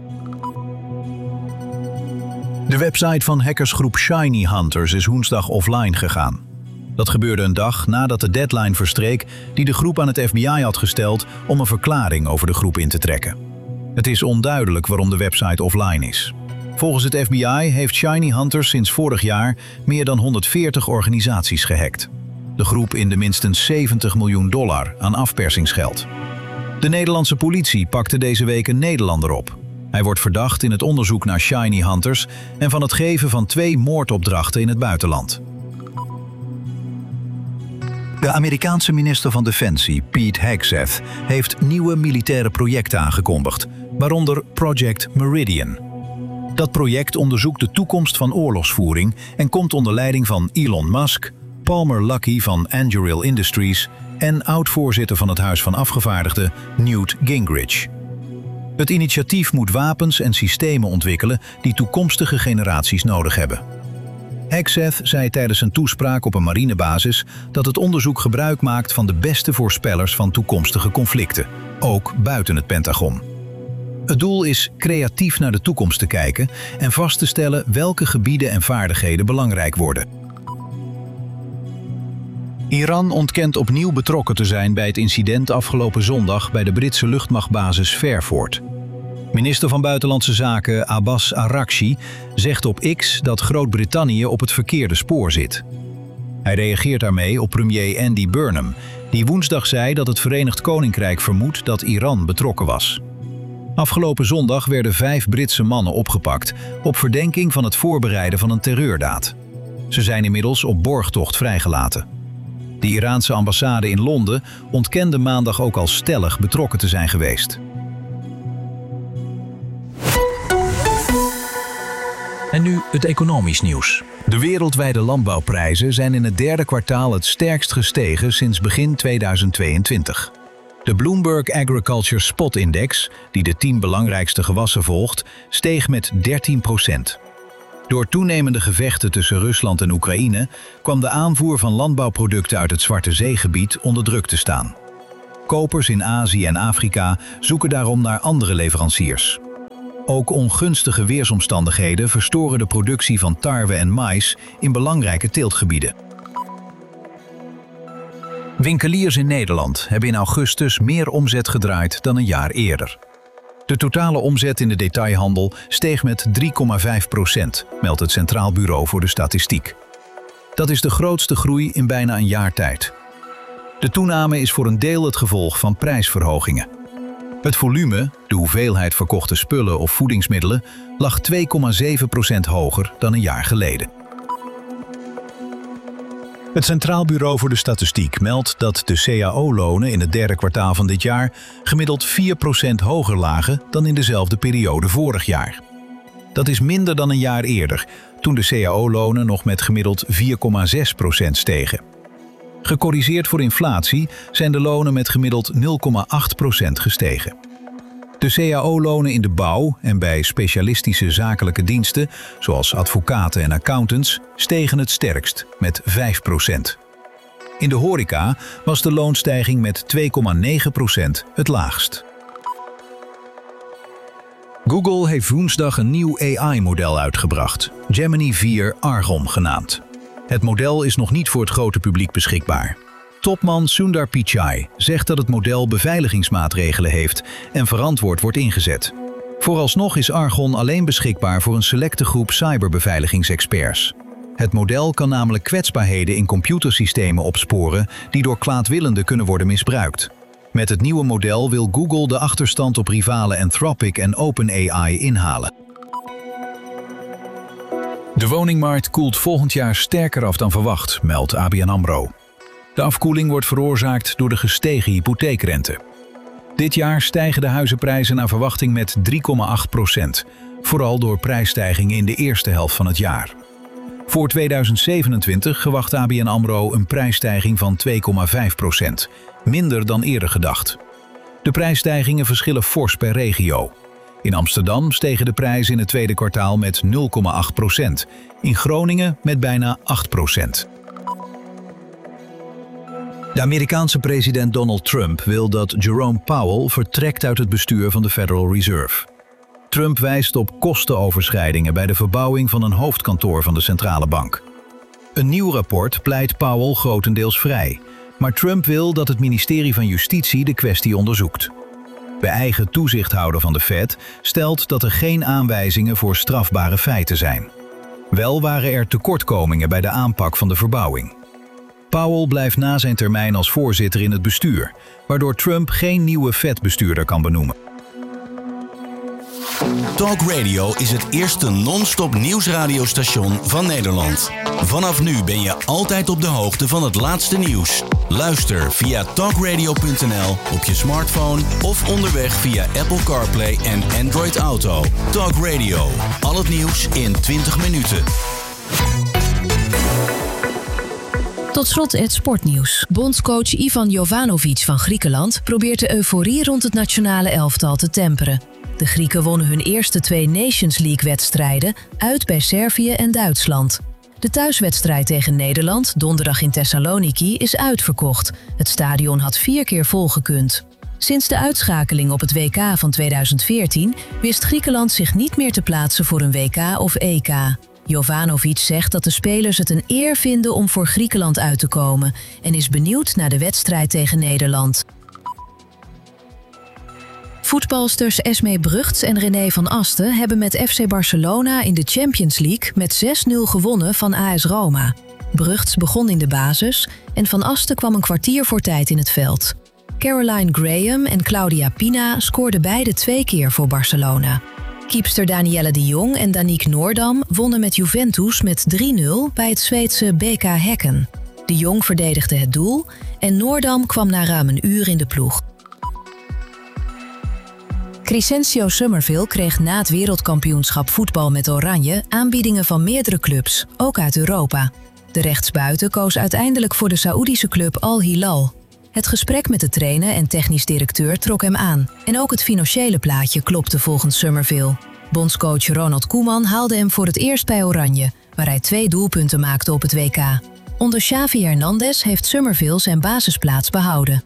De website van hackersgroep Shiny Hunters is woensdag offline gegaan. Dat gebeurde een dag nadat de deadline verstreek die de groep aan het FBI had gesteld om een verklaring over de groep in te trekken. Het is onduidelijk waarom de website offline is. Volgens het FBI heeft Shiny Hunters sinds vorig jaar meer dan 140 organisaties gehackt. De groep in de minstens $70 miljoen aan afpersingsgeld. De Nederlandse politie pakte deze week een Nederlander op. Hij wordt verdacht in het onderzoek naar Shiny Hunters en van het geven van 2 moordopdrachten in het buitenland. De Amerikaanse minister van Defensie, Pete Hegseth, heeft nieuwe militaire projecten aangekondigd, waaronder Project Meridian. Dat project onderzoekt de toekomst van oorlogsvoering en komt onder leiding van Elon Musk, Palmer Luckey van Anduril Industries en oud-voorzitter van het Huis van Afgevaardigden Newt Gingrich. Het initiatief moet wapens en systemen ontwikkelen die toekomstige generaties nodig hebben. Hegseth zei tijdens een toespraak op een marinebasis dat het onderzoek gebruik maakt van de beste voorspellers van toekomstige conflicten, ook buiten het Pentagon. Het doel is creatief naar de toekomst te kijken en vast te stellen welke gebieden en vaardigheden belangrijk worden. Iran ontkent opnieuw betrokken te zijn bij het incident afgelopen zondag bij de Britse luchtmachtbasis Fairford. Minister van Buitenlandse Zaken Abbas Araghchi zegt op X dat Groot-Brittannië op het verkeerde spoor zit. Hij reageert daarmee op premier Andy Burnham, die woensdag zei dat het Verenigd Koninkrijk vermoedt dat Iran betrokken was. Afgelopen zondag werden 5 Britse mannen opgepakt op verdenking van het voorbereiden van een terreurdaad. Ze zijn inmiddels op borgtocht vrijgelaten. De Iraanse ambassade in Londen ontkende maandag ook al stellig betrokken te zijn geweest. En nu het economisch nieuws. De wereldwijde landbouwprijzen zijn in het derde kwartaal het sterkst gestegen sinds begin 2022. De Bloomberg Agriculture Spot Index, die de 10 belangrijkste gewassen volgt, steeg met 13%. Door toenemende gevechten tussen Rusland en Oekraïne kwam de aanvoer van landbouwproducten uit het Zwarte Zeegebied onder druk te staan. Kopers in Azië en Afrika zoeken daarom naar andere leveranciers. Ook ongunstige weersomstandigheden verstoren de productie van tarwe en maïs in belangrijke teeltgebieden. Winkeliers in Nederland hebben in augustus meer omzet gedraaid dan een jaar eerder. De totale omzet in de detailhandel steeg met 3,5%, meldt het Centraal Bureau voor de Statistiek. Dat is de grootste groei in bijna een jaar tijd. De toename is voor een deel het gevolg van prijsverhogingen. Het volume, de hoeveelheid verkochte spullen of voedingsmiddelen, lag 2,7% hoger dan een jaar geleden. Het Centraal Bureau voor de Statistiek meldt dat de CAO-lonen in het derde kwartaal van dit jaar gemiddeld 4% hoger lagen dan in dezelfde periode vorig jaar. Dat is minder dan een jaar eerder, toen de CAO-lonen nog met gemiddeld 4,6% stegen. Gecorrigeerd voor inflatie zijn de lonen met gemiddeld 0,8% gestegen. De CAO-lonen in de bouw en bij specialistische zakelijke diensten, zoals advocaten en accountants, stegen het sterkst met 5%. In de horeca was de loonstijging met 2,9% het laagst. Google heeft woensdag een nieuw AI-model uitgebracht, Gemini 4 Argon genaamd. Het model is nog niet voor het grote publiek beschikbaar. Topman Sundar Pichai zegt dat het model beveiligingsmaatregelen heeft en verantwoord wordt ingezet. Vooralsnog is Argon alleen beschikbaar voor een selecte groep cyberbeveiligingsexperts. Het model kan namelijk kwetsbaarheden in computersystemen opsporen die door kwaadwillenden kunnen worden misbruikt. Met het nieuwe model wil Google de achterstand op rivalen Anthropic en OpenAI inhalen. De woningmarkt koelt volgend jaar sterker af dan verwacht, meldt ABN AMRO. De afkoeling wordt veroorzaakt door de gestegen hypotheekrente. Dit jaar stijgen de huizenprijzen naar verwachting met 3,8%, vooral door prijsstijgingen in de eerste helft van het jaar. Voor 2027 verwacht ABN AMRO een prijsstijging van 2,5%, minder dan eerder gedacht. De prijsstijgingen verschillen fors per regio. In Amsterdam stegen de prijzen in het tweede kwartaal met 0,8%, in Groningen met bijna 8%. De Amerikaanse president Donald Trump wil dat Jerome Powell vertrekt uit het bestuur van de Federal Reserve. Trump wijst op kostenoverschrijdingen bij de verbouwing van een hoofdkantoor van de centrale bank. Een nieuw rapport pleit Powell grotendeels vrij, maar Trump wil dat het ministerie van Justitie de kwestie onderzoekt. De eigen toezichthouder van de Fed stelt dat er geen aanwijzingen voor strafbare feiten zijn. Wel waren er tekortkomingen bij de aanpak van de verbouwing. Powell blijft na zijn termijn als voorzitter in het bestuur, waardoor Trump geen nieuwe Fed-bestuurder kan benoemen. Talk Radio is het eerste non-stop nieuwsradiostation van Nederland. Vanaf nu ben je altijd op de hoogte van het laatste nieuws. Luister via talkradio.nl op je smartphone of onderweg via Apple CarPlay en Android Auto. Talk Radio, al het nieuws in 20 minuten. Tot slot het sportnieuws. Bondscoach Ivan Jovanovic van Griekenland probeert de euforie rond het nationale elftal te temperen. De Grieken wonnen hun eerste 2 Nations League-wedstrijden uit bij Servië en Duitsland. De thuiswedstrijd tegen Nederland, donderdag in Thessaloniki, is uitverkocht. Het stadion had 4 keer volgekund. Sinds de uitschakeling op het WK van 2014 wist Griekenland zich niet meer te plaatsen voor een WK of EK. Jovanovic zegt dat de spelers het een eer vinden om voor Griekenland uit te komen en is benieuwd naar de wedstrijd tegen Nederland. Voetbalsters Esmee Brugts en René van Asten hebben met FC Barcelona in de Champions League met 6-0 gewonnen van AS Roma. Brugts begon in de basis en Van Asten kwam een kwartier voor tijd in het veld. Caroline Graham en Claudia Pina scoorden beide 2 keer voor Barcelona. Keepster Danielle de Jong en Danique Noordam wonnen met Juventus met 3-0 bij het Zweedse BK Häcken. De Jong verdedigde het doel en Noordam kwam na ruim een uur in de ploeg. Crescencio Summerville kreeg na het wereldkampioenschap voetbal met Oranje aanbiedingen van meerdere clubs, ook uit Europa. De rechtsbuiten koos uiteindelijk voor de Saoedische club Al Hilal. Het gesprek met de trainer en technisch directeur trok hem aan en ook het financiële plaatje klopte volgens Summerville. Bondscoach Ronald Koeman haalde hem voor het eerst bij Oranje, waar hij 2 doelpunten maakte op het WK. Onder Xavi Hernandez heeft Summerville zijn basisplaats behouden.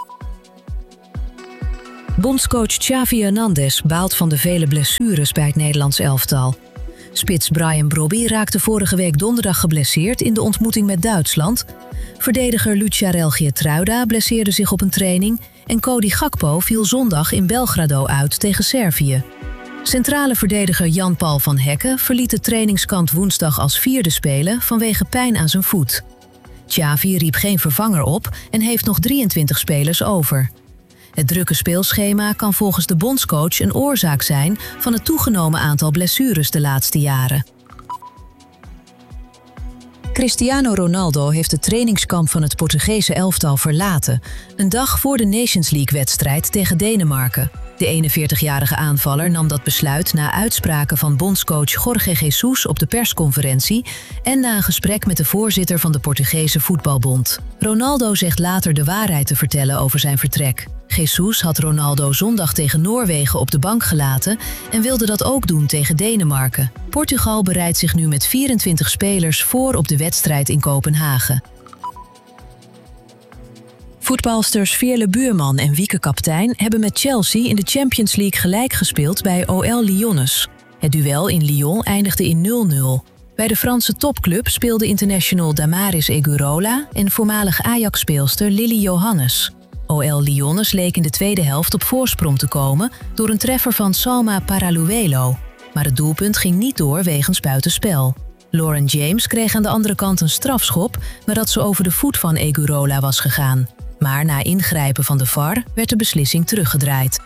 Bondscoach Xavi Hernandez baalt van de vele blessures bij het Nederlands elftal. Spits Bryan Brobby raakte vorige week donderdag geblesseerd in de ontmoeting met Duitsland. Verdediger Lucharel Geertruida blesseerde zich op een training en Cody Gakpo viel zondag in Belgrado uit tegen Servië. Centrale verdediger Jan-Paul van Hekken verliet het trainingskamp woensdag als 4e spelen vanwege pijn aan zijn voet. Xavi riep geen vervanger op en heeft nog 23 spelers over. Het drukke speelschema kan volgens de bondscoach een oorzaak zijn van het toegenomen aantal blessures de laatste jaren. Cristiano Ronaldo heeft het trainingskamp van het Portugese elftal verlaten, een dag voor de Nations League-wedstrijd tegen Denemarken. De 41-jarige aanvaller nam dat besluit na uitspraken van bondscoach Jorge Jesus op de persconferentie en na een gesprek met de voorzitter van de Portugese Voetbalbond. Ronaldo zegt later de waarheid te vertellen over zijn vertrek. Jesus had Ronaldo zondag tegen Noorwegen op de bank gelaten en wilde dat ook doen tegen Denemarken. Portugal bereidt zich nu met 24 spelers voor op de wedstrijd in Kopenhagen. Voetbalsters Veerle Buurman en Wieke Kaptein hebben met Chelsea in de Champions League gelijk gespeeld bij OL Lyonnais. Het duel in Lyon eindigde in 0-0. Bij de Franse topclub speelde international Damaris Egurola en voormalig Ajax-speelster Lily Johannes. OL Lyonnais leek in de tweede helft op voorsprong te komen door een treffer van Salma Paraluelo. Maar het doelpunt ging niet door wegens buitenspel. Lauren James kreeg aan de andere kant een strafschop nadat ze over de voet van Egurola was gegaan. Maar na ingrijpen van de VAR werd de beslissing teruggedraaid.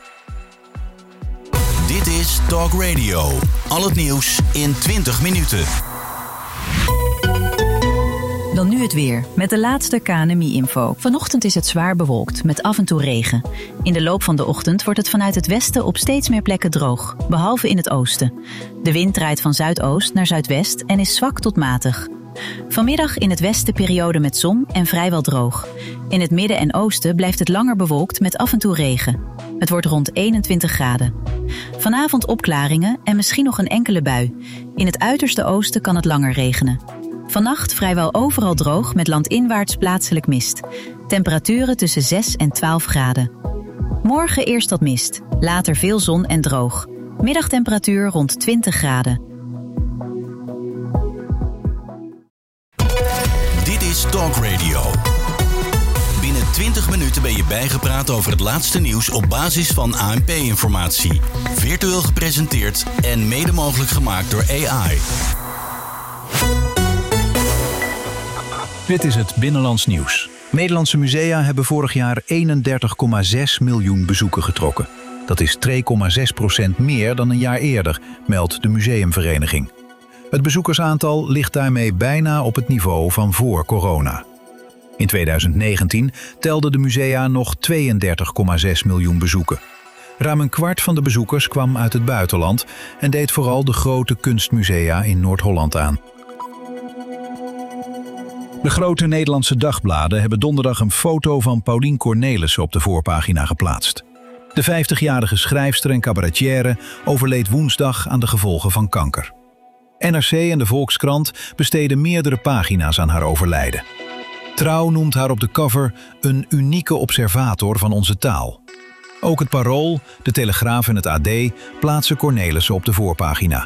Dit is Talk Radio. Al het nieuws in 20 minuten. Dan nu het weer, met de laatste KNMI-info. Vanochtend is het zwaar bewolkt, met af en toe regen. In de loop van de ochtend wordt het vanuit het westen op steeds meer plekken droog, behalve in het oosten. De wind draait van zuidoost naar zuidwest en is zwak tot matig. Vanmiddag in het westen periode met zon en vrijwel droog. In het midden en oosten blijft het langer bewolkt met af en toe regen. Het wordt rond 21 graden. Vanavond opklaringen en misschien nog een enkele bui. In het uiterste oosten kan het langer regenen. Vannacht vrijwel overal droog met landinwaarts plaatselijk mist. Temperaturen tussen 6 en 12 graden. Morgen eerst wat mist, later veel zon en droog. Middagtemperatuur rond 20 graden. Dit is Talk Radio. Binnen 20 minuten ben je bijgepraat over het laatste nieuws op basis van ANP-informatie. Virtueel gepresenteerd en mede mogelijk gemaakt door AI. Dit is het Binnenlands Nieuws. Nederlandse musea hebben vorig jaar 31,6 miljoen bezoeken getrokken. Dat is 2,6% meer dan een jaar eerder, meldt de Museumvereniging. Het bezoekersaantal ligt daarmee bijna op het niveau van voor corona. In 2019 telden de musea nog 32,6 miljoen bezoeken. Ruim een kwart van de bezoekers kwam uit het buitenland en deed vooral de grote kunstmusea in Noord-Holland aan. De grote Nederlandse dagbladen hebben donderdag een foto van Paulien Cornelissen op de voorpagina geplaatst. De 50-jarige schrijfster en cabaretière overleed woensdag aan de gevolgen van kanker. NRC en de Volkskrant besteden meerdere pagina's aan haar overlijden. Trouw noemt haar op de cover een unieke observator van onze taal. Ook het Parool, de Telegraaf en het AD plaatsen Cornelissen op de voorpagina.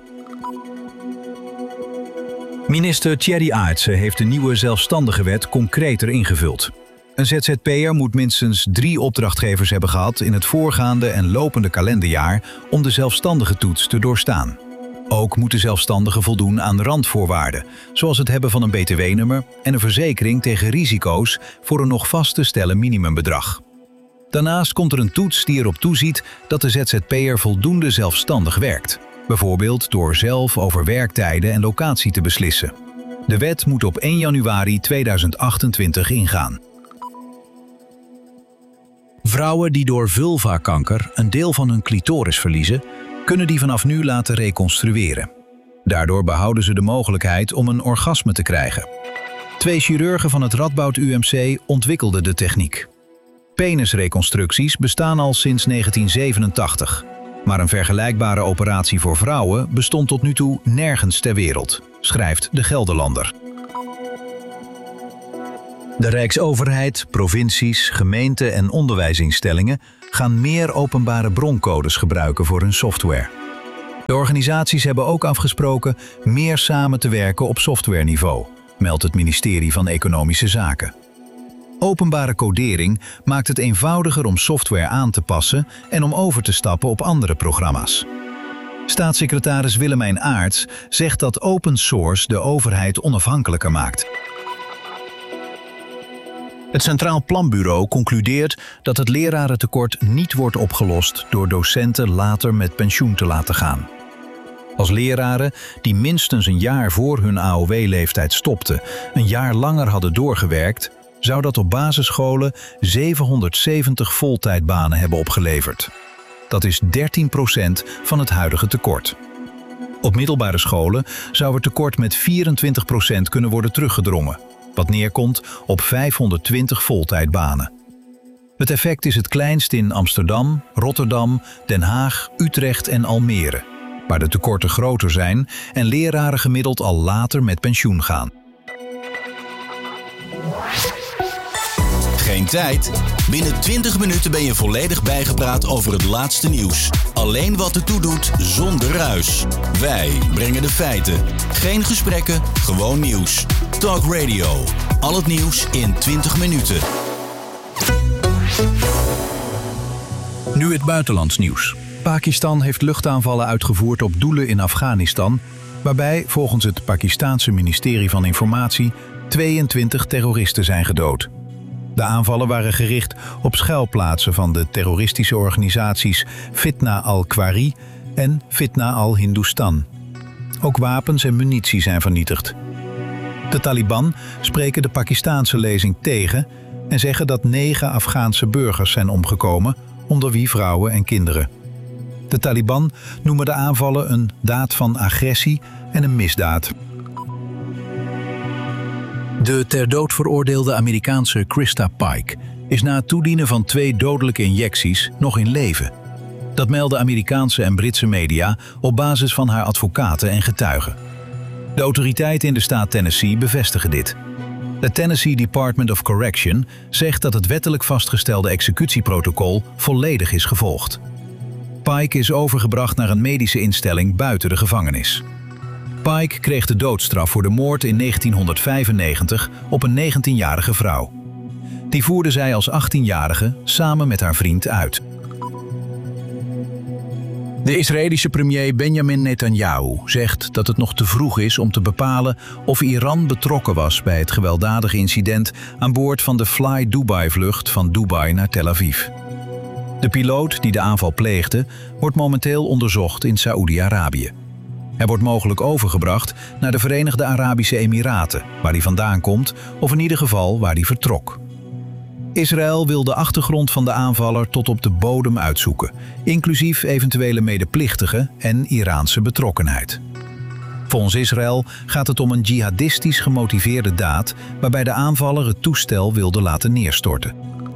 Minister Thierry Aartsen heeft de nieuwe zelfstandige wet concreter ingevuld. Een ZZP'er moet minstens 3 opdrachtgevers hebben gehad in het voorgaande en lopende kalenderjaar om de zelfstandige toets te doorstaan. Ook moeten zelfstandigen voldoen aan randvoorwaarden, zoals het hebben van een btw-nummer en een verzekering tegen risico's voor een nog vast te stellen minimumbedrag. Daarnaast komt er een toets die erop toeziet dat de ZZP'er voldoende zelfstandig werkt. Bijvoorbeeld door zelf over werktijden en locatie te beslissen. De wet moet op 1 januari 2028 ingaan. Vrouwen die door vulvakanker een deel van hun clitoris verliezen, kunnen die vanaf nu laten reconstrueren. Daardoor behouden ze de mogelijkheid om een orgasme te krijgen. 2 chirurgen van het Radboud UMC ontwikkelden de techniek. Penisreconstructies bestaan al sinds 1987. Maar een vergelijkbare operatie voor vrouwen bestond tot nu toe nergens ter wereld, schrijft de Gelderlander. De Rijksoverheid, provincies, gemeenten en onderwijsinstellingen gaan meer openbare broncodes gebruiken voor hun software. De organisaties hebben ook afgesproken meer samen te werken op softwareniveau, meldt het ministerie van Economische Zaken. Openbare codering maakt het eenvoudiger om software aan te passen en om over te stappen op andere programma's. Staatssecretaris Willemijn Aerts zegt dat open source de overheid onafhankelijker maakt. Het Centraal Planbureau concludeert dat het lerarentekort niet wordt opgelost door docenten later met pensioen te laten gaan. Als leraren die minstens een jaar voor hun AOW-leeftijd stopten, een jaar langer hadden doorgewerkt, zou dat op basisscholen 770 voltijdbanen hebben opgeleverd. Dat is 13% van het huidige tekort. Op middelbare scholen zou het tekort met 24% kunnen worden teruggedrongen, wat neerkomt op 520 voltijdbanen. Het effect is het kleinst in Amsterdam, Rotterdam, Den Haag, Utrecht en Almere, waar de tekorten groter zijn en leraren gemiddeld al later met pensioen gaan. Geen tijd? Binnen 20 minuten ben je volledig bijgepraat over het laatste nieuws. Alleen wat ertoe doet, zonder ruis. Wij brengen de feiten. Geen gesprekken, gewoon nieuws. Talk Radio. Al het nieuws in 20 minuten. Nu het buitenlands nieuws. Pakistan heeft luchtaanvallen uitgevoerd op doelen in Afghanistan, waarbij volgens het Pakistaanse ministerie van Informatie 22 terroristen zijn gedood. De aanvallen waren gericht op schuilplaatsen van de terroristische organisaties Fitna al-Khwari en Fitna al-Hindustan. Ook wapens en munitie zijn vernietigd. De Taliban spreken de Pakistaanse lezing tegen en zeggen dat 9 Afghaanse burgers zijn omgekomen, onder wie vrouwen en kinderen. De Taliban noemen de aanvallen een daad van agressie en een misdaad. De ter dood veroordeelde Amerikaanse Krista Pike is na het toedienen van 2 dodelijke injecties nog in leven. Dat melden Amerikaanse en Britse media op basis van haar advocaten en getuigen. De autoriteiten in de staat Tennessee bevestigen dit. Het Tennessee Department of Correction zegt dat het wettelijk vastgestelde executieprotocol volledig is gevolgd. Pike is overgebracht naar een medische instelling buiten de gevangenis. Pike kreeg de doodstraf voor de moord in 1995 op een 19-jarige vrouw. Die voerde zij als 18-jarige samen met haar vriend uit. De Israëlische premier Benjamin Netanyahu zegt dat het nog te vroeg is om te bepalen of Iran betrokken was bij het gewelddadige incident aan boord van de Fly Dubai-vlucht van Dubai naar Tel Aviv. De piloot die de aanval pleegde wordt momenteel onderzocht in Saoedi-Arabië. Hij wordt mogelijk overgebracht naar de Verenigde Arabische Emiraten, waar hij vandaan komt, of in ieder geval waar hij vertrok. Israël wil de achtergrond van de aanvaller tot op de bodem uitzoeken, inclusief eventuele medeplichtigen en Iraanse betrokkenheid. Volgens Israël gaat het om een jihadistisch gemotiveerde daad waarbij de aanvaller het toestel wilde laten neerstorten.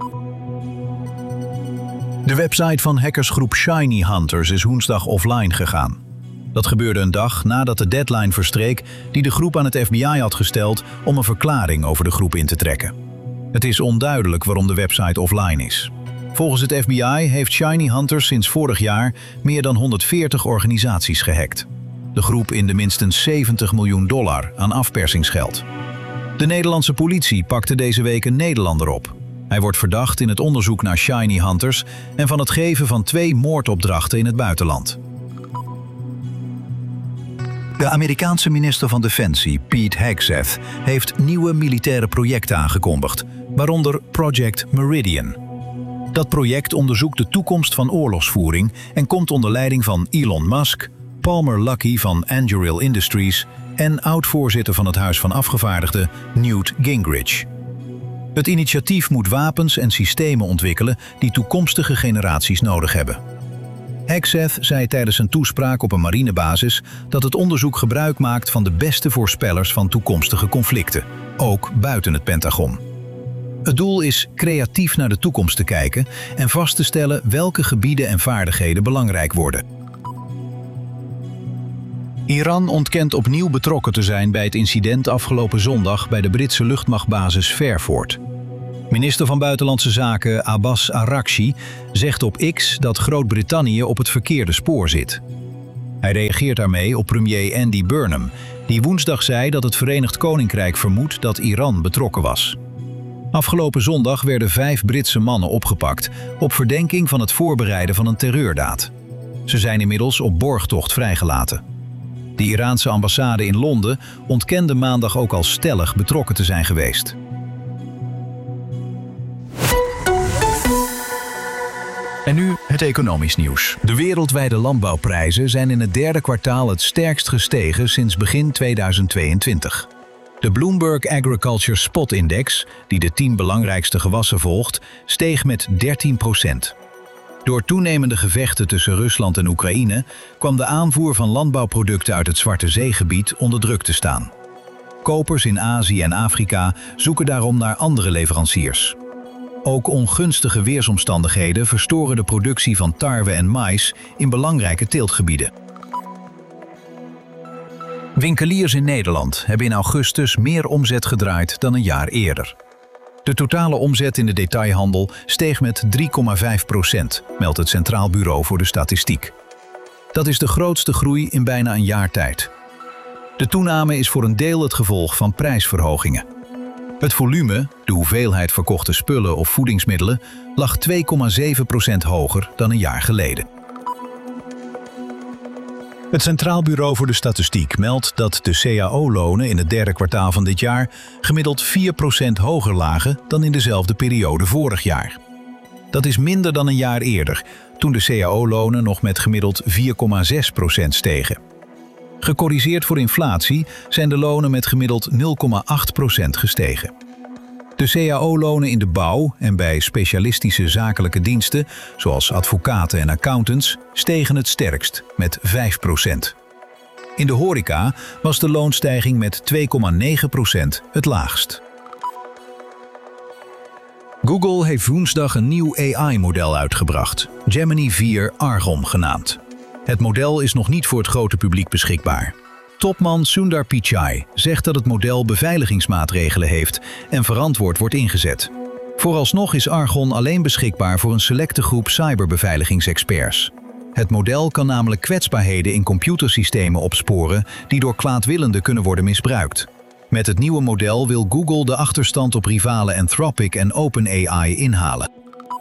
De website van hackersgroep Shiny Hunters is woensdag offline gegaan. Dat gebeurde een dag nadat de deadline verstreek die de groep aan het FBI had gesteld om een verklaring over de groep in te trekken. Het is onduidelijk waarom de website offline is. Volgens het FBI heeft Shiny Hunters sinds vorig jaar meer dan 140 organisaties gehackt. De groep inde minstens $70 miljoen aan afpersingsgeld. De Nederlandse politie pakte deze week een Nederlander op. Hij wordt verdacht in het onderzoek naar Shiny Hunters en van het geven van 2 moordopdrachten in het buitenland. De Amerikaanse minister van Defensie, Pete Hegseth, heeft nieuwe militaire projecten aangekondigd, waaronder Project Meridian. Dat project onderzoekt de toekomst van oorlogsvoering en komt onder leiding van Elon Musk, Palmer Luckey van Anduril Industries en oud-voorzitter van het Huis van Afgevaardigden Newt Gingrich. Het initiatief moet wapens en systemen ontwikkelen die toekomstige generaties nodig hebben. Hegseth zei tijdens een toespraak op een marinebasis dat het onderzoek gebruik maakt van de beste voorspellers van toekomstige conflicten, ook buiten het Pentagon. Het doel is creatief naar de toekomst te kijken en vast te stellen welke gebieden en vaardigheden belangrijk worden. Iran ontkent opnieuw betrokken te zijn bij het incident afgelopen zondag bij de Britse luchtmachtbasis Fairford. Minister van Buitenlandse Zaken Abbas Araghchi zegt op X dat Groot-Brittannië op het verkeerde spoor zit. Hij reageert daarmee op premier Andy Burnham, die woensdag zei dat het Verenigd Koninkrijk vermoedt dat Iran betrokken was. Afgelopen zondag werden 5 Britse mannen opgepakt op verdenking van het voorbereiden van een terreurdaad. Ze zijn inmiddels op borgtocht vrijgelaten. De Iraanse ambassade in Londen ontkende maandag ook al stellig betrokken te zijn geweest. En nu het economisch nieuws. De wereldwijde landbouwprijzen zijn in het derde kwartaal het sterkst gestegen sinds begin 2022. De Bloomberg Agriculture Spot Index, die de 10 belangrijkste gewassen volgt, steeg met 13%. Door toenemende gevechten tussen Rusland en Oekraïne kwam de aanvoer van landbouwproducten uit het Zwarte Zeegebied onder druk te staan. Kopers in Azië en Afrika zoeken daarom naar andere leveranciers. Ook ongunstige weersomstandigheden verstoren de productie van tarwe en maïs in belangrijke teeltgebieden. Winkeliers in Nederland hebben in augustus meer omzet gedraaid dan een jaar eerder. De totale omzet in de detailhandel steeg met 3,5%, meldt het Centraal Bureau voor de Statistiek. Dat is de grootste groei in bijna een jaar tijd. De toename is voor een deel het gevolg van prijsverhogingen. Het volume, de hoeveelheid verkochte spullen of voedingsmiddelen, lag 2,7% hoger dan een jaar geleden. Het Centraal Bureau voor de Statistiek meldt dat de CAO-lonen in het derde kwartaal van dit jaar gemiddeld 4% hoger lagen dan in dezelfde periode vorig jaar. Dat is minder dan een jaar eerder, toen de CAO-lonen nog met gemiddeld 4,6% stegen. Gecorrigeerd voor inflatie zijn de lonen met gemiddeld 0,8% gestegen. De CAO-lonen in de bouw en bij specialistische zakelijke diensten, zoals advocaten en accountants, stegen het sterkst met 5%. In de horeca was de loonstijging met 2,9% het laagst. Google heeft woensdag een nieuw AI-model uitgebracht, Gemini 4 Argon genaamd. Het model is nog niet voor het grote publiek beschikbaar. Topman Sundar Pichai zegt dat het model beveiligingsmaatregelen heeft en verantwoord wordt ingezet. Vooralsnog is Argon alleen beschikbaar voor een selecte groep cyberbeveiligingsexperts. Het model kan namelijk kwetsbaarheden in computersystemen opsporen die door kwaadwillenden kunnen worden misbruikt. Met het nieuwe model wil Google de achterstand op rivalen Anthropic en OpenAI inhalen.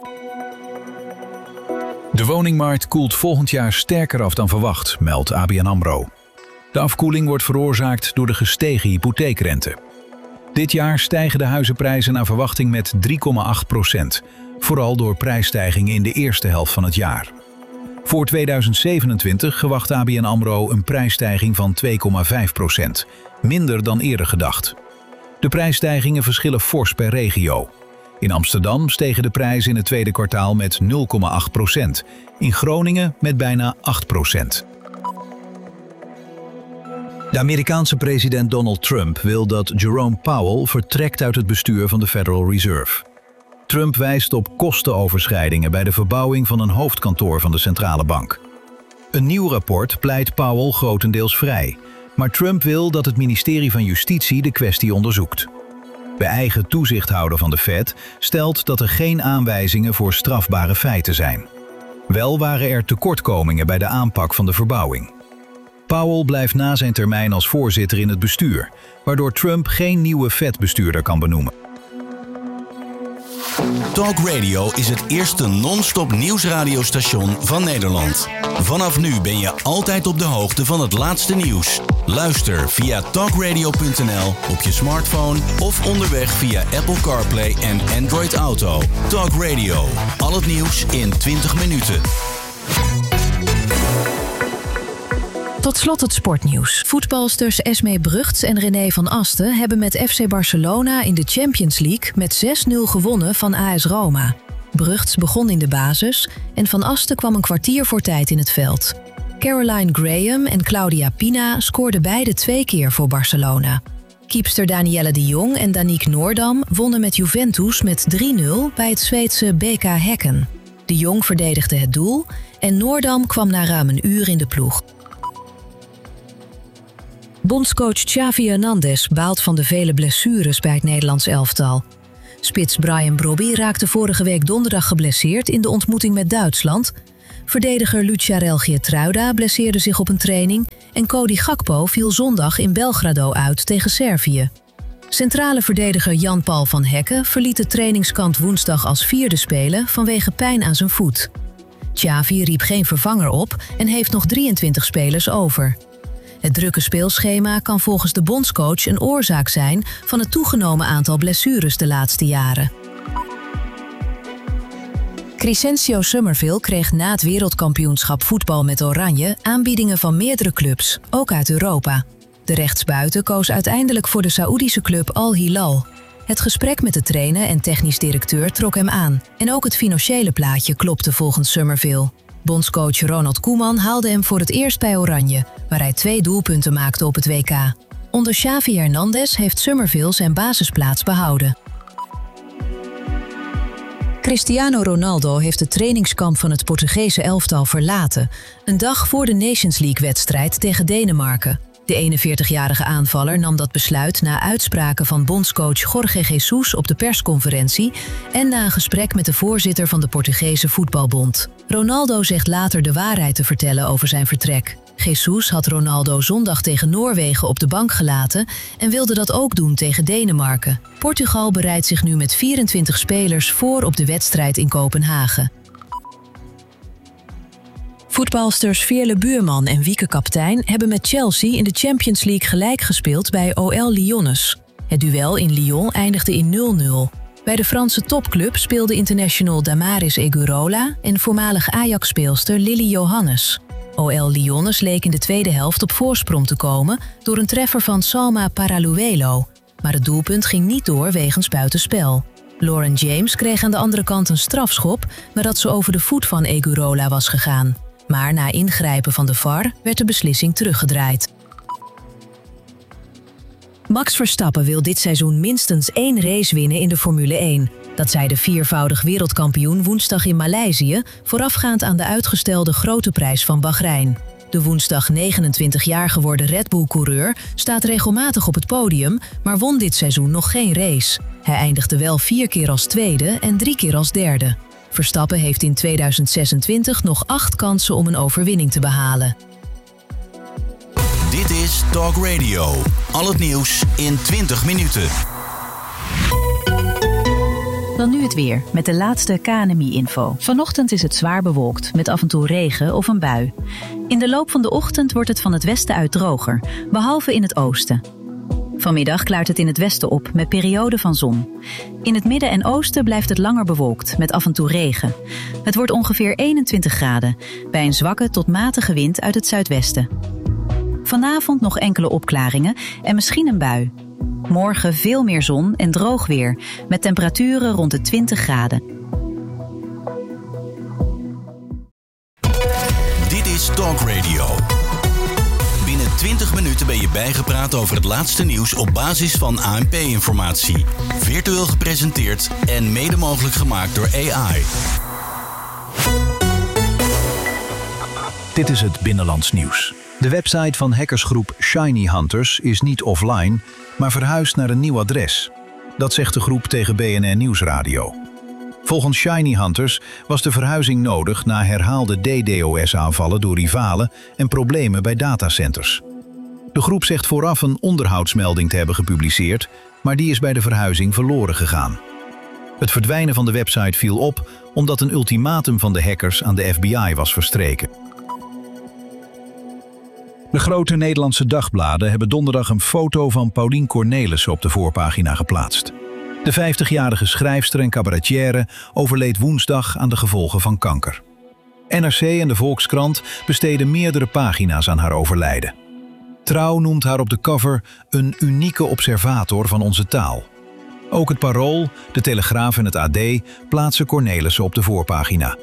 De woningmarkt koelt volgend jaar sterker af dan verwacht, meldt ABN AMRO. De afkoeling wordt veroorzaakt door de gestegen hypotheekrente. Dit jaar stijgen de huizenprijzen naar verwachting met 3,8%, vooral door prijsstijgingen in de eerste helft van het jaar. Voor 2027 verwacht ABN AMRO een prijsstijging van 2,5%, minder dan eerder gedacht. De prijsstijgingen verschillen fors per regio. In Amsterdam stegen de prijzen in het tweede kwartaal met 0,8%, in Groningen met bijna 8%. De Amerikaanse president Donald Trump wil dat Jerome Powell vertrekt uit het bestuur van de Federal Reserve. Trump wijst op kostenoverschrijdingen bij de verbouwing van een hoofdkantoor van de centrale bank. Een nieuw rapport pleit Powell grotendeels vrij, maar Trump wil dat het ministerie van Justitie de kwestie onderzoekt. De eigen toezichthouder van de Fed stelt dat er geen aanwijzingen voor strafbare feiten zijn. Wel waren er tekortkomingen bij de aanpak van de verbouwing. Powell blijft na zijn termijn als voorzitter in het bestuur, waardoor Trump geen nieuwe Fed-bestuurder kan benoemen. Talk Radio is het eerste non-stop nieuwsradiostation van Nederland. Vanaf nu ben je altijd op de hoogte van het laatste nieuws. Luister via talkradio.nl op je smartphone of onderweg via Apple CarPlay en Android Auto. Talk Radio, al het nieuws in 20 minuten. Tot slot het sportnieuws. Voetbalsters Esmee Brugts en René van Asten hebben met FC Barcelona in de Champions League met 6-0 gewonnen van AS Roma. Brugts begon in de basis en Van Asten kwam een kwartier voor tijd in het veld. Caroline Graham en Claudia Pina scoorden beide 2 keer voor Barcelona. Keepster Danielle de Jong en Danique Noordam wonnen met Juventus met 3-0 bij het Zweedse BK Häcken. De Jong verdedigde het doel en Noordam kwam na ruim een uur in de ploeg. Bondscoach Xavi Hernandez baalt van de vele blessures bij het Nederlands elftal. Spits Bryan Brobby raakte vorige week donderdag geblesseerd in de ontmoeting met Duitsland. Verdediger Lucharel Geertruida blesseerde zich op een training en Cody Gakpo viel zondag in Belgrado uit tegen Servië. Centrale verdediger Jan-Paul van Hekken verliet het trainingskamp woensdag als vierde speler vanwege pijn aan zijn voet. Xavi riep geen vervanger op en heeft nog 23 spelers over. Het drukke speelschema kan volgens de bondscoach een oorzaak zijn van het toegenomen aantal blessures de laatste jaren. Crescencio Summerville kreeg na het wereldkampioenschap voetbal met Oranje aanbiedingen van meerdere clubs, ook uit Europa. De rechtsbuiten koos uiteindelijk voor de Saoedische club Al Hilal. Het gesprek met de trainer en technisch directeur trok hem aan en ook het financiële plaatje klopte volgens Summerville. Bondscoach Ronald Koeman haalde hem voor het eerst bij Oranje, waar hij 2 doelpunten maakte op het WK. Onder Xavi Hernandez heeft Summerville zijn basisplaats behouden. Cristiano Ronaldo heeft het trainingskamp van het Portugese elftal verlaten, een dag voor de Nations League-wedstrijd tegen Denemarken. De 41-jarige aanvaller nam dat besluit na uitspraken van bondscoach Jorge Jesus op de persconferentie en na een gesprek met de voorzitter van de Portugese Voetbalbond. Ronaldo zegt later de waarheid te vertellen over zijn vertrek. Jesus had Ronaldo zondag tegen Noorwegen op de bank gelaten en wilde dat ook doen tegen Denemarken. Portugal bereidt zich nu met 24 spelers voor op de wedstrijd in Kopenhagen. Voetbalsters Veerle Buurman en Wieke Kaptein hebben met Chelsea in de Champions League gelijk gespeeld bij OL Lyonnais. Het duel in Lyon eindigde in 0-0. Bij de Franse topclub speelde international Damaris Egurola en voormalig Ajax-speelster Lily Johannes. OL Lyonnais leek in de tweede helft op voorsprong te komen door een treffer van Salma Paraluelo. Maar het doelpunt ging niet door wegens buitenspel. Lauren James kreeg aan de andere kant een strafschop nadat ze over de voet van Egurola was gegaan. Maar na ingrijpen van de VAR werd de beslissing teruggedraaid. Max Verstappen wil dit seizoen minstens 1 race winnen in de Formule 1. Dat zei de 4-voudig wereldkampioen woensdag in Maleisië, voorafgaand aan de uitgestelde Grote Prijs van Bahrein. De woensdag 29 jaar geworden Red Bull-coureur staat regelmatig op het podium, maar won dit seizoen nog geen race. Hij eindigde wel 4 keer als tweede en 3 keer als derde. Verstappen heeft in 2026 nog 8 kansen om een overwinning te behalen. Dit is Talk Radio. Al het nieuws in 20 minuten. Dan nu het weer, met de laatste KNMI-info. Vanochtend is het zwaar bewolkt, met af en toe regen of een bui. In de loop van de ochtend wordt het van het westen uit droger, behalve in het oosten. Vanmiddag klaart het in het westen op, met perioden van zon. In het midden en oosten blijft het langer bewolkt, met af en toe regen. Het wordt ongeveer 21 graden, bij een zwakke tot matige wind uit het zuidwesten. Vanavond nog enkele opklaringen en misschien een bui. Morgen veel meer zon en droog weer, met temperaturen rond de 20 graden. Dit is Talk Radio. Binnen 20 minuten ben je bijgepraat over het laatste nieuws op basis van ANP-informatie. Virtueel gepresenteerd en mede mogelijk gemaakt door AI. Dit is het Binnenlands Nieuws. De website van hackersgroep Shiny Hunters is niet offline, maar verhuisd naar een nieuw adres. Dat zegt de groep tegen BNN Nieuwsradio. Volgens Shiny Hunters was de verhuizing nodig na herhaalde DDoS-aanvallen door rivalen en problemen bij datacenters. De groep zegt vooraf een onderhoudsmelding te hebben gepubliceerd, maar die is bij de verhuizing verloren gegaan. Het verdwijnen van de website viel op omdat een ultimatum van de hackers aan de FBI was verstreken. De grote Nederlandse dagbladen hebben donderdag een foto van Paulien Cornelissen op de voorpagina geplaatst. De 50-jarige schrijfster en cabaretière overleed woensdag aan de gevolgen van kanker. NRC en de Volkskrant besteden meerdere pagina's aan haar overlijden. Trouw noemt haar op de cover een unieke observator van onze taal. Ook het Parool, de Telegraaf en het AD plaatsen Cornelissen op de voorpagina.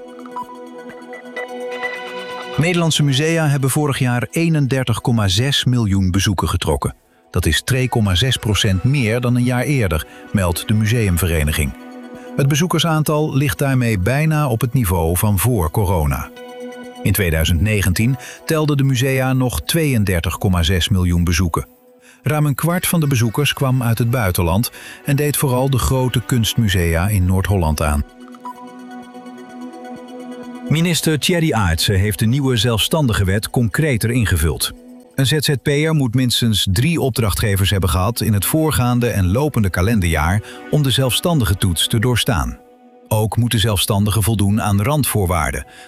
Nederlandse musea hebben vorig jaar 31,6 miljoen bezoeken getrokken. Dat is 2,6% meer dan een jaar eerder, meldt de museumvereniging. Het bezoekersaantal ligt daarmee bijna op het niveau van voor corona. In 2019 telden de musea nog 32,6 miljoen bezoeken. Ruim een kwart van de bezoekers kwam uit het buitenland en deed vooral de grote kunstmusea in Noord-Holland aan. Minister Thierry Aartsen heeft de nieuwe zelfstandige wet concreter ingevuld. Een ZZP'er moet minstens 3 opdrachtgevers hebben gehad in het voorgaande en lopende kalenderjaar om de zelfstandige toets te doorstaan. Ook moeten zelfstandigen voldoen aan randvoorwaarden,